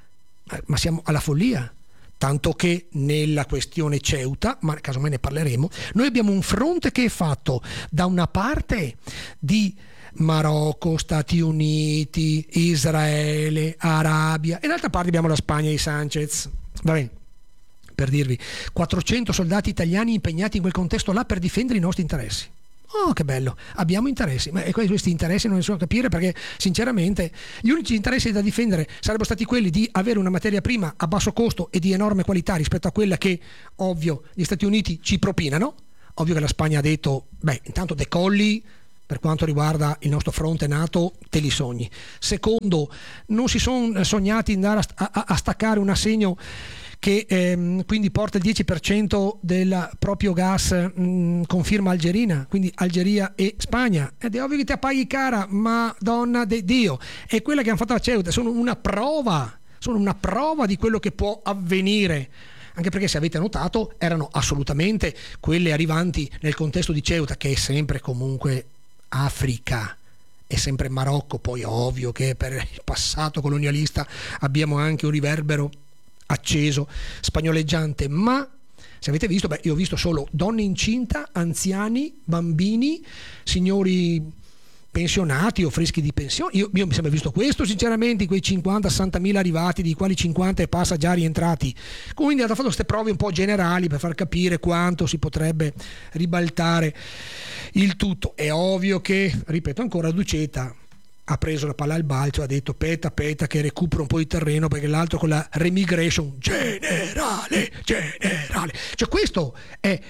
[SPEAKER 2] ma siamo alla follia. Tanto che nella questione Ceuta, ma casomai ne parleremo, noi abbiamo un fronte che è fatto da una parte di Marocco, Stati Uniti, Israele, Arabia, e d'altra parte abbiamo la Spagna di Sanchez. Va bene, per dirvi, 400 soldati italiani impegnati in quel contesto là per difendere i nostri interessi. Oh, che bello, abbiamo interessi, ma questi interessi non riesco a capire, perché sinceramente gli unici interessi da difendere sarebbero stati quelli di avere una materia prima a basso costo e di enorme qualità rispetto a quella che, ovvio, gli Stati Uniti ci propinano. Ovvio che la Spagna ha detto, intanto decolli, per quanto riguarda il nostro fronte NATO, te li sogni. Secondo, non si sono sognati di andare a staccare un assegno che quindi porta il 10% del proprio gas con firma algerina, quindi Algeria e Spagna, ed è ovvio che te la paghi cara, Madonna di Dio. E quella che hanno fatto a Ceuta sono una prova di quello che può avvenire, anche perché, se avete notato, erano assolutamente quelle arrivanti nel contesto di Ceuta, che è sempre comunque Africa, è sempre Marocco. Poi ovvio che per il passato colonialista abbiamo anche un riverbero acceso spagnoleggiante, ma se avete visto, io ho visto solo donne incinta, anziani, bambini, signori pensionati o freschi di pensione. Io mi sembra visto questo, sinceramente, quei 50-60 mila arrivati, di quali 50 e passa già rientrati. Quindi hanno fatto queste prove un po' generali per far capire quanto si potrebbe ribaltare il tutto. È ovvio che, ripeto ancora, Duceta ha preso la palla al balzo e ha detto peta che recupero un po' di terreno, perché l'altro con la remigration generale. Cioè questo è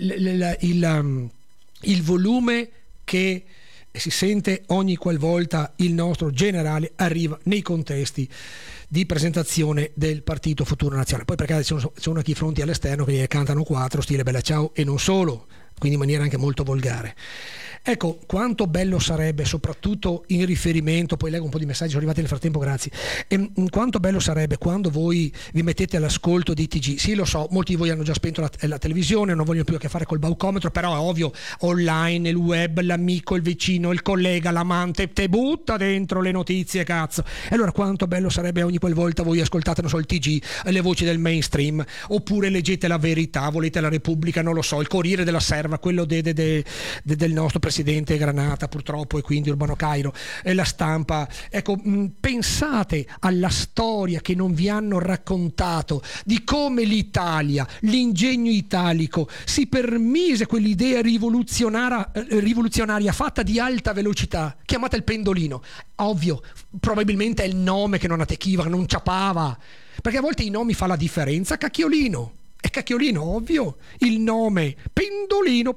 [SPEAKER 2] il volume che si sente ogni qualvolta il nostro generale arriva nei contesti di presentazione del Partito Futuro Nazionale. Poi, perché ci sono chi fronti all'esterno che gli cantano 4 stile Bella Ciao, e non solo, quindi in maniera anche molto volgare. Ecco, quanto bello sarebbe, soprattutto in riferimento, poi leggo un po' di messaggi, sono arrivati nel frattempo, grazie, quanto bello sarebbe quando voi vi mettete all'ascolto di TG. Sì, lo so, molti di voi hanno già spento la televisione, non vogliono più a che fare col baucometro, però è ovvio, online, il web, l'amico, il vicino, il collega, l'amante, te butta dentro le notizie, cazzo. E allora quanto bello sarebbe ogni qualvolta voi ascoltate, non so, il TG, le voci del mainstream, oppure leggete La Verità, volete La Repubblica, non lo so, il Corriere della Serva, quello del nostro presidente Granata purtroppo, e quindi Urbano Cairo, e La Stampa. Ecco, pensate alla storia che non vi hanno raccontato di come l'Italia, l'ingegno italico, si permise quell'idea rivoluzionaria fatta di alta velocità, chiamata il pendolino. Ovvio, probabilmente è il nome che non attecchiva, che non ciapava, perché a volte i nomi fa la differenza. Cacchiolino, è Cacchiolino, ovvio, il nome pendolino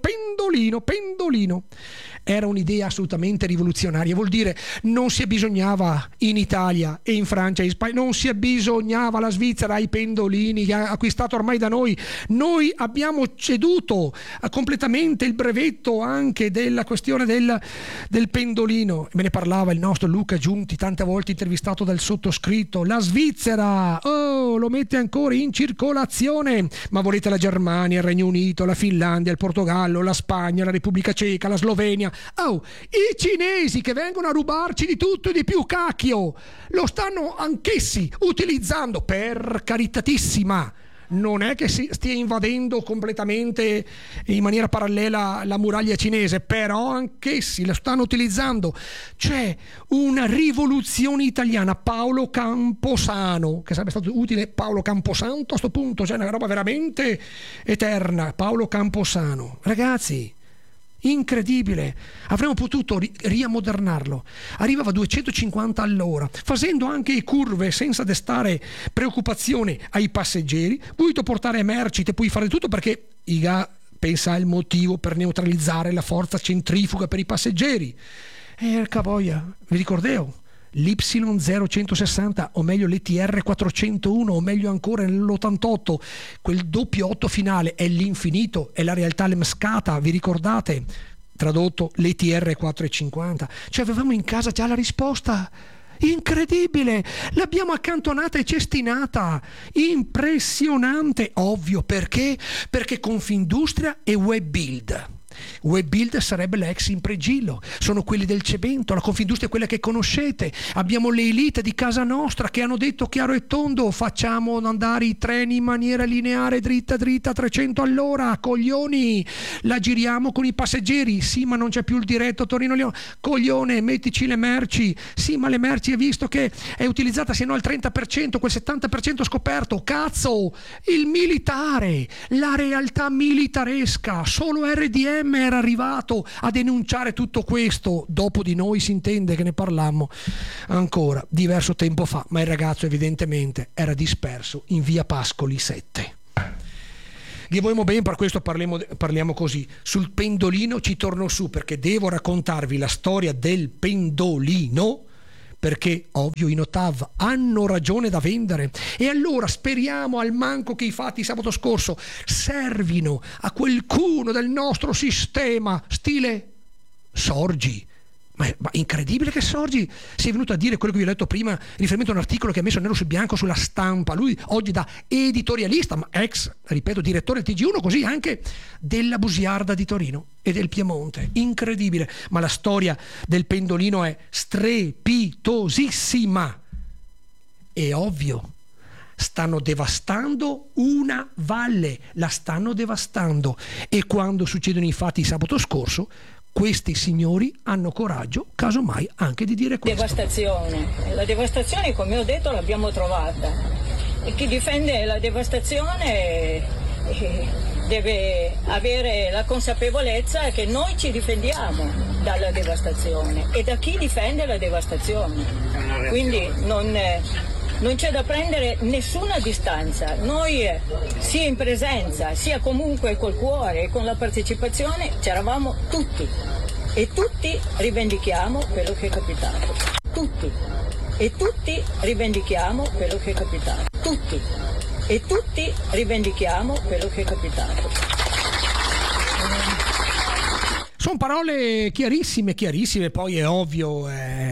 [SPEAKER 2] era un'idea assolutamente rivoluzionaria. Vuol dire, non si abbisognava in Italia e in Francia e in Spagna, non si abbisognava la Svizzera ai pendolini che ha acquistato ormai da noi. Noi abbiamo ceduto completamente il brevetto anche della questione del pendolino. Me ne parlava il nostro Luca Giunti, tante volte intervistato dal sottoscritto. La Svizzera, lo mette ancora in circolazione, ma volete la Germania, il Regno Unito, la Finlandia, il Portogallo, la Spagna, la Repubblica Ceca, la Slovenia. I cinesi che vengono a rubarci di tutto e di più, cacchio, lo stanno anch'essi utilizzando, per caritatissima. Non è che si stia invadendo completamente in maniera parallela la muraglia cinese, però anch'essi la stanno utilizzando. C'è una rivoluzione italiana, Paolo Camposano, che sarebbe stato utile Paolo Camposanto a sto punto, cioè una roba veramente eterna. Paolo Camposano, ragazzi, incredibile, avremmo potuto riammodernarlo. Arrivava a 250 all'ora, facendo anche curve senza destare preoccupazione ai passeggeri. Voluto portare merci, te puoi fare tutto, perché IGA pensa al motivo per neutralizzare la forza centrifuga per i passeggeri. E cavoia, vi ricordeo l'Y0160, o meglio l'ETR 401, o meglio ancora nell'88, quel doppio 8 finale è l'infinito, è la realtà lemscata, vi ricordate? Tradotto l'ETR 450. Cioè avevamo in casa già la risposta. Incredibile, l'abbiamo accantonata e cestinata, impressionante. Ovvio, perché Confindustria e Webbuild Webuild sarebbe l'ex Impregilo, sono quelli del cemento, la Confindustria è quella che conoscete, abbiamo le elite di casa nostra che hanno detto chiaro e tondo: facciamo andare i treni in maniera lineare, dritta a 300 all'ora, coglioni, la giriamo con i passeggeri, sì ma non c'è più il diretto Torino-Lione, coglione, mettici le merci, sì ma le merci hai visto che è utilizzata se no al 30%, quel 70% scoperto, cazzo, il militare, la realtà militaresca, solo RDM era arrivato a denunciare tutto questo, dopo di noi si intende che ne parlammo ancora diverso tempo fa, ma il ragazzo evidentemente era disperso in via Pascoli 7. Gli vogliamo bene, per questo parliamo così. Sul pendolino ci torno su perché devo raccontarvi la storia del pendolino, perché ovvio i Notav hanno ragione da vendere, e allora speriamo al manco che i fatti sabato scorso servino a qualcuno del nostro sistema stile Sorgi. Ma incredibile che Sorgi sia venuto a dire quello che vi ho letto prima in riferimento a un articolo che ha messo nero su bianco sulla Stampa, lui oggi da editorialista ma ex, ripeto, direttore del TG1, così anche della Busiarda di Torino e del Piemonte. Incredibile, ma la storia del pendolino è strepitosissima. È ovvio, stanno devastando una valle, la stanno devastando, e quando succedono i fatti di sabato scorso questi signori hanno coraggio, casomai, anche di dire questo.
[SPEAKER 11] La devastazione, come ho detto, l'abbiamo trovata. E chi difende la devastazione deve avere la consapevolezza che noi ci difendiamo dalla devastazione e da chi difende la devastazione. Quindi non c'è da prendere nessuna distanza. Noi sia in presenza sia comunque col cuore e con la partecipazione c'eravamo tutti e tutti rivendichiamo quello che è capitato. Tutti e tutti rivendichiamo quello che è capitato. Tutti e tutti rivendichiamo quello che è capitato.
[SPEAKER 2] Sono parole chiarissime, poi è ovvio,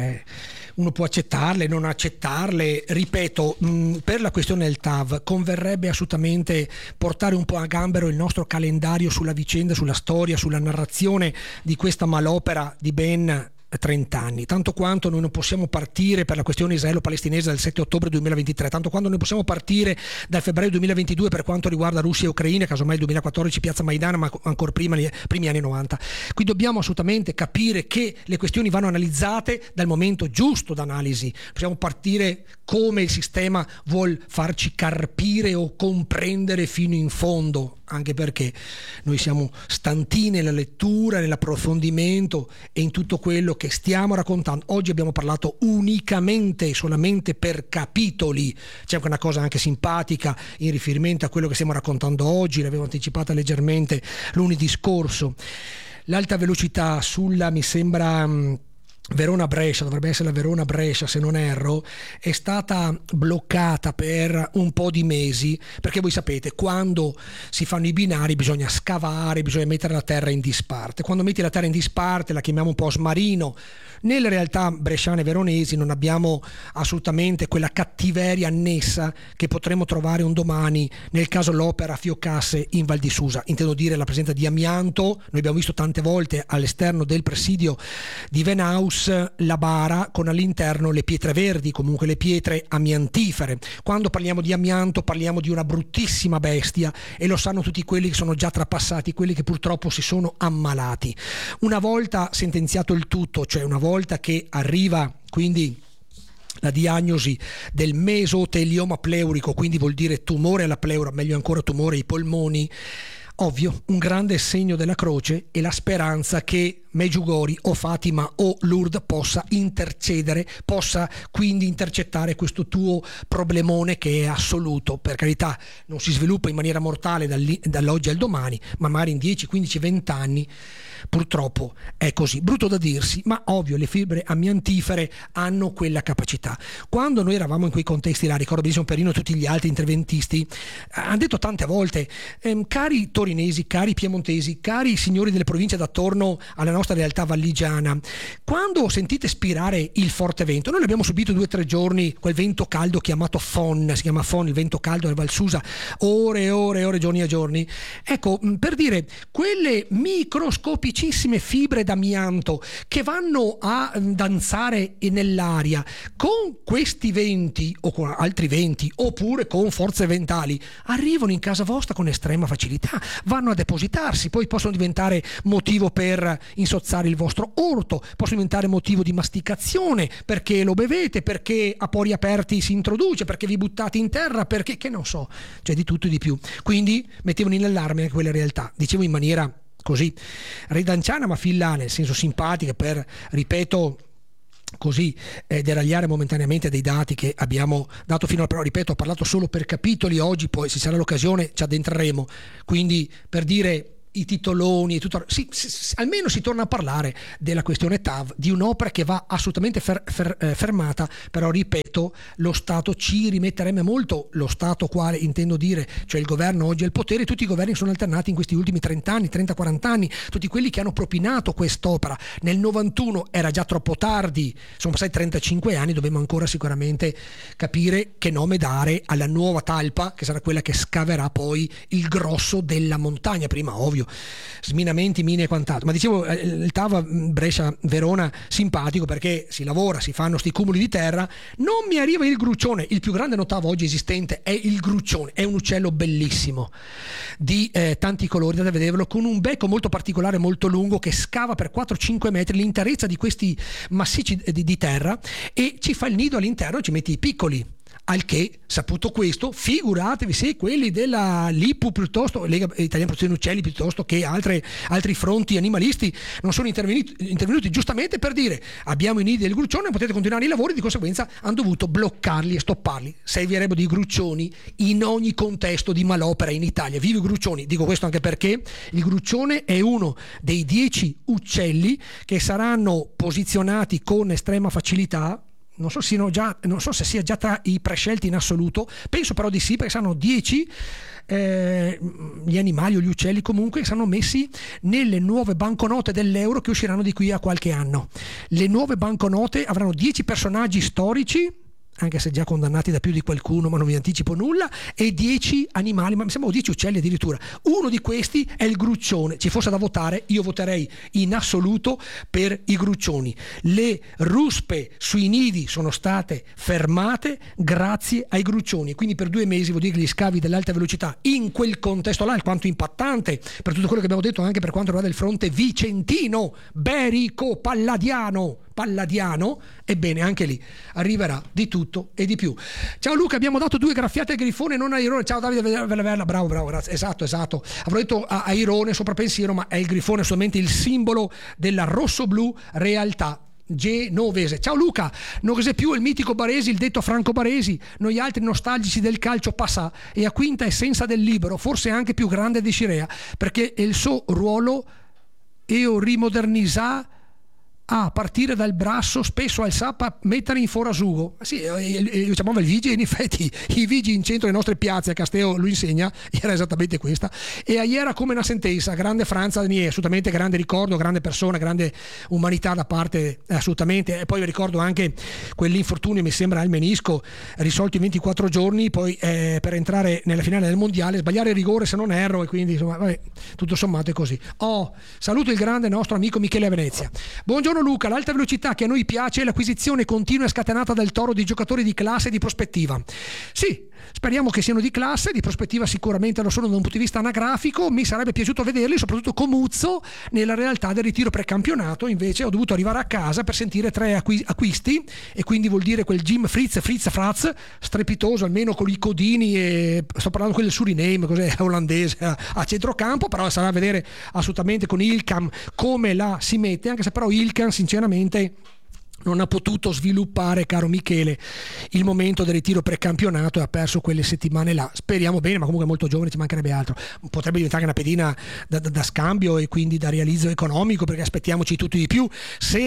[SPEAKER 2] uno può accettarle, non accettarle. Ripeto, per la questione del TAV converrebbe assolutamente portare un po' a gambero il nostro calendario sulla vicenda, sulla storia, sulla narrazione di questa malopera di ben 30 anni, tanto quanto noi non possiamo partire per la questione israelo-palestinese dal 7 ottobre 2023, tanto quanto noi possiamo partire dal febbraio 2022 per quanto riguarda Russia e Ucraina, casomai il 2014 piazza Maidan, ma ancora prima, primi anni 90. Qui dobbiamo assolutamente capire che le questioni vanno analizzate dal momento giusto d'analisi. Possiamo partire come il sistema vuol farci carpire o comprendere fino in fondo, anche perché noi siamo stanti nella lettura, nell'approfondimento e in tutto quello che stiamo raccontando. Oggi abbiamo parlato unicamente e solamente per capitoli. C'è anche una cosa anche simpatica in riferimento a quello che stiamo raccontando oggi, l'avevo anticipata leggermente lunedì scorso. L'alta velocità sulla, mi sembra, Verona-Brescia, dovrebbe essere la Verona-Brescia se non erro, è stata bloccata per un po' di mesi, perché voi sapete, quando si fanno i binari bisogna scavare, bisogna mettere la terra in disparte. Quando metti la terra in disparte la chiamiamo un po' smarino. Nelle realtà bresciane e veronesi non abbiamo assolutamente quella cattiveria annessa che potremmo trovare un domani nel caso l'opera fioccasse in Val di Susa. Intendo dire la presenza di amianto. Noi abbiamo visto tante volte all'esterno del presidio di Venaus la bara con all'interno le pietre verdi, comunque le pietre amiantifere. Quando parliamo di amianto parliamo di una bruttissima bestia, e lo sanno tutti quelli che sono già trapassati, quelli che purtroppo si sono ammalati. Una volta sentenziato il tutto, cioè una volta che arriva quindi la diagnosi del mesotelioma pleurico, quindi vuol dire tumore alla pleura, meglio ancora tumore ai polmoni, ovvio, un grande segno della croce e la speranza che Medjugorje o Fatima o Lourdes possa intercedere, possa quindi intercettare questo tuo problemone che è assoluto. Per carità, non si sviluppa in maniera mortale dall'oggi al domani, ma magari in 10, 15, 20 anni purtroppo è così. Brutto da dirsi, ma ovvio, le fibre amiantifere hanno quella capacità. Quando noi eravamo in quei contesti là, ricordo benissimo Perino e tutti gli altri interventisti hanno detto tante volte, cari torinesi, cari piemontesi, cari signori delle province d'attorno alla nostra nostra realtà valligiana, quando sentite spirare il forte vento, noi l'abbiamo subito 2 o 3 giorni, quel vento caldo chiamato FON, si chiama FON, il vento caldo del Val Susa, ore e ore e ore, giorni e giorni. Ecco, per dire, quelle microscopicissime fibre d'amianto che vanno a danzare nell'aria con questi venti o con altri venti oppure con forze ventali arrivano in casa vostra con estrema facilità, vanno a depositarsi, poi possono diventare motivo per insozzare il vostro orto, possono diventare motivo di masticazione perché lo bevete, perché a pori aperti si introduce, perché vi buttate in terra, perché che non so, cioè di tutto e di più. Quindi mettevano in allarme anche quelle realtà, dicevo in maniera così ridanciana ma fillà, nel senso simpatica, per, ripeto, così deragliare momentaneamente dei dati che abbiamo dato finora. Però ripeto, ho parlato solo per capitoli, oggi poi se sarà l'occasione ci addentreremo, quindi per dire i titoloni e tutto, sì, almeno si torna a parlare della questione TAV, di un'opera che va assolutamente fermata, però ripeto, lo Stato ci rimetterebbe molto, lo Stato quale intendo dire, cioè il governo oggi è il potere, tutti i governi sono alternati in questi ultimi 30 anni, 30-40 anni, tutti quelli che hanno propinato quest'opera. Nel 91 era già troppo tardi, sono passati 35 anni, dobbiamo ancora sicuramente capire che nome dare alla nuova talpa, che sarà quella che scaverà poi il grosso della montagna. Prima ovvio sminamenti, mine e quant'altro, ma dicevo il TAV Brescia-Verona simpatico perché si lavora, si fanno sti cumuli di terra, non mi arriva il gruccione, il più grande notavo oggi esistente è il gruccione, è un uccello bellissimo di tanti colori da vederlo, con un becco molto particolare, molto lungo, che scava per 4-5 metri l'interezza di questi massicci di terra e ci fa il nido all'interno, ci mette i piccoli. Al che, saputo questo, figuratevi se quelli della LIPU, piuttosto Lega Italiana Protezione Uccelli, piuttosto che altri fronti animalisti non sono intervenuti giustamente per dire: abbiamo i nidi del gruccione, potete continuare i lavori, di conseguenza hanno dovuto bloccarli e stopparli. Servirebbero di gruccioni in ogni contesto di malopera in Italia. Vivi i gruccioni, dico questo anche perché il gruccione è uno dei 10 uccelli che saranno posizionati con estrema facilità. Non so se sia già tra i prescelti in assoluto, penso però di sì, perché saranno 10 gli animali o gli uccelli comunque saranno messi nelle nuove banconote dell'euro che usciranno di qui a qualche anno. Le nuove banconote avranno 10 personaggi storici, anche se già condannati da più di qualcuno, ma non vi anticipo nulla, e 10 animali, ma mi sembra 10 uccelli addirittura. Uno di questi è il gruccione. Ci fosse da votare, io voterei in assoluto per i gruccioni. Le ruspe sui nidi sono state fermate grazie ai gruccioni, quindi per 2 mesi vuol dire che gli scavi dell'alta velocità in quel contesto là, alquanto impattante per tutto quello che abbiamo detto anche per quanto riguarda il fronte vicentino, berico, palladiano, ebbene anche lì arriverà di tutto e di più. Ciao Luca, abbiamo dato 2 graffiate a Grifone, non a Airone. Ciao Davide Verla, bravo, grazie. Esatto, avrò detto a Airone sopra pensiero, ma è il Grifone solamente il simbolo della rosso-blu realtà genovese. Ciao Luca, non cos'è più il mitico Baresi, il detto Franco Baresi, noi altri nostalgici del calcio passa e a quinta essenza del libero, forse anche più grande di Scirea, perché il suo ruolo io rimodernizza a partire dal brasso spesso al sappa mettere in forasugo. Sì, io chiamavo il Vigi, in effetti i Vigi in centro alle nostre piazze, a Casteo lo insegna, era esattamente questa, e ahí era come una sentenza, grande Franza, assolutamente grande ricordo, grande persona, grande umanità da parte, assolutamente. E poi ricordo anche quell'infortunio, mi sembra al menisco, risolto in 24 giorni, poi per entrare nella finale del mondiale, sbagliare il rigore se non erro, e quindi insomma, vabbè, tutto sommato è così. Saluto il grande nostro amico Michele a Venezia. Buongiorno Luca, l'alta velocità che a noi piace è l'acquisizione continua e scatenata dal Toro di giocatori di classe e di prospettiva. Sì, speriamo che siano di classe, di prospettiva sicuramente lo sono da un punto di vista anagrafico, mi sarebbe piaciuto vederli, soprattutto Comuzzo, nella realtà del ritiro precampionato. Invece ho dovuto arrivare a casa per sentire 3 acquisti, e quindi vuol dire quel Jim Fritz strepitoso, almeno con i codini, e sto parlando quello del Suriname, cos'è, olandese, a centrocampo, però sarà a vedere assolutamente con Ilkam come la si mette, anche se però Ilkam sinceramente non ha potuto sviluppare, caro Michele, il momento del ritiro precampionato e ha perso quelle settimane là. Speriamo bene, ma comunque è molto giovane, ci mancherebbe altro. Potrebbe diventare una pedina da scambio e quindi da realizzo economico, perché aspettiamoci tutti di più. Se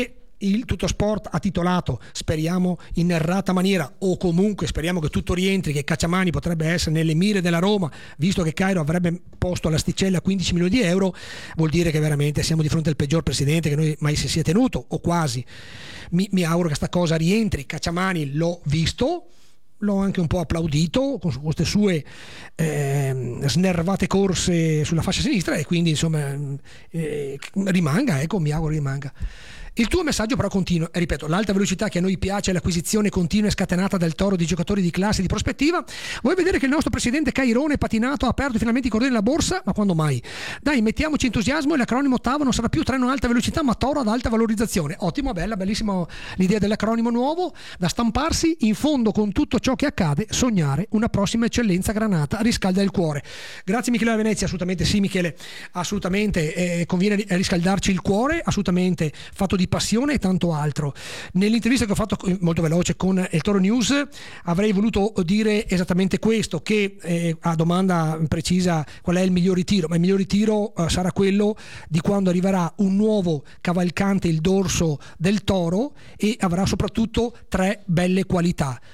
[SPEAKER 2] il Tuttosport ha titolato, speriamo in errata maniera, o comunque speriamo che tutto rientri, che Cacciamani potrebbe essere nelle mire della Roma, visto che Cairo avrebbe posto l'asticella a 15 milioni di euro, vuol dire che veramente siamo di fronte al peggior presidente che noi mai si sia tenuto, o quasi. Mi auguro che sta cosa rientri. Cacciamani l'ho visto, l'ho anche un po' applaudito con queste sue snervate corse sulla fascia sinistra, e quindi insomma rimanga, ecco, mi auguro rimanga. Il tuo messaggio però continua, e ripeto, l'alta velocità che a noi piace è l'acquisizione continua e scatenata del Toro di giocatori di classe e di prospettiva. Vuoi vedere che il nostro presidente Cairone patinato ha aperto finalmente i cordoni della borsa? Ma quando mai? Dai, mettiamoci entusiasmo, e l'acronimo TAV non sarà più treno alta velocità ma Toro ad alta valorizzazione. Ottimo, bella, bellissima l'idea dell'acronimo nuovo da stamparsi. In fondo, con tutto ciò che accade, sognare una prossima eccellenza granata riscalda il cuore. Grazie Michele da Venezia, assolutamente sì Michele, assolutamente conviene riscaldarci il cuore, assolutamente, fatto di passione e tanto altro. Nell'intervista che ho fatto molto veloce con il Toro News avrei voluto dire esattamente questo, che a domanda precisa qual è il miglior ritiro, ma il miglior ritiro sarà quello di quando arriverà un nuovo cavalcante il dorso del Toro, e avrà soprattutto 3 belle qualità: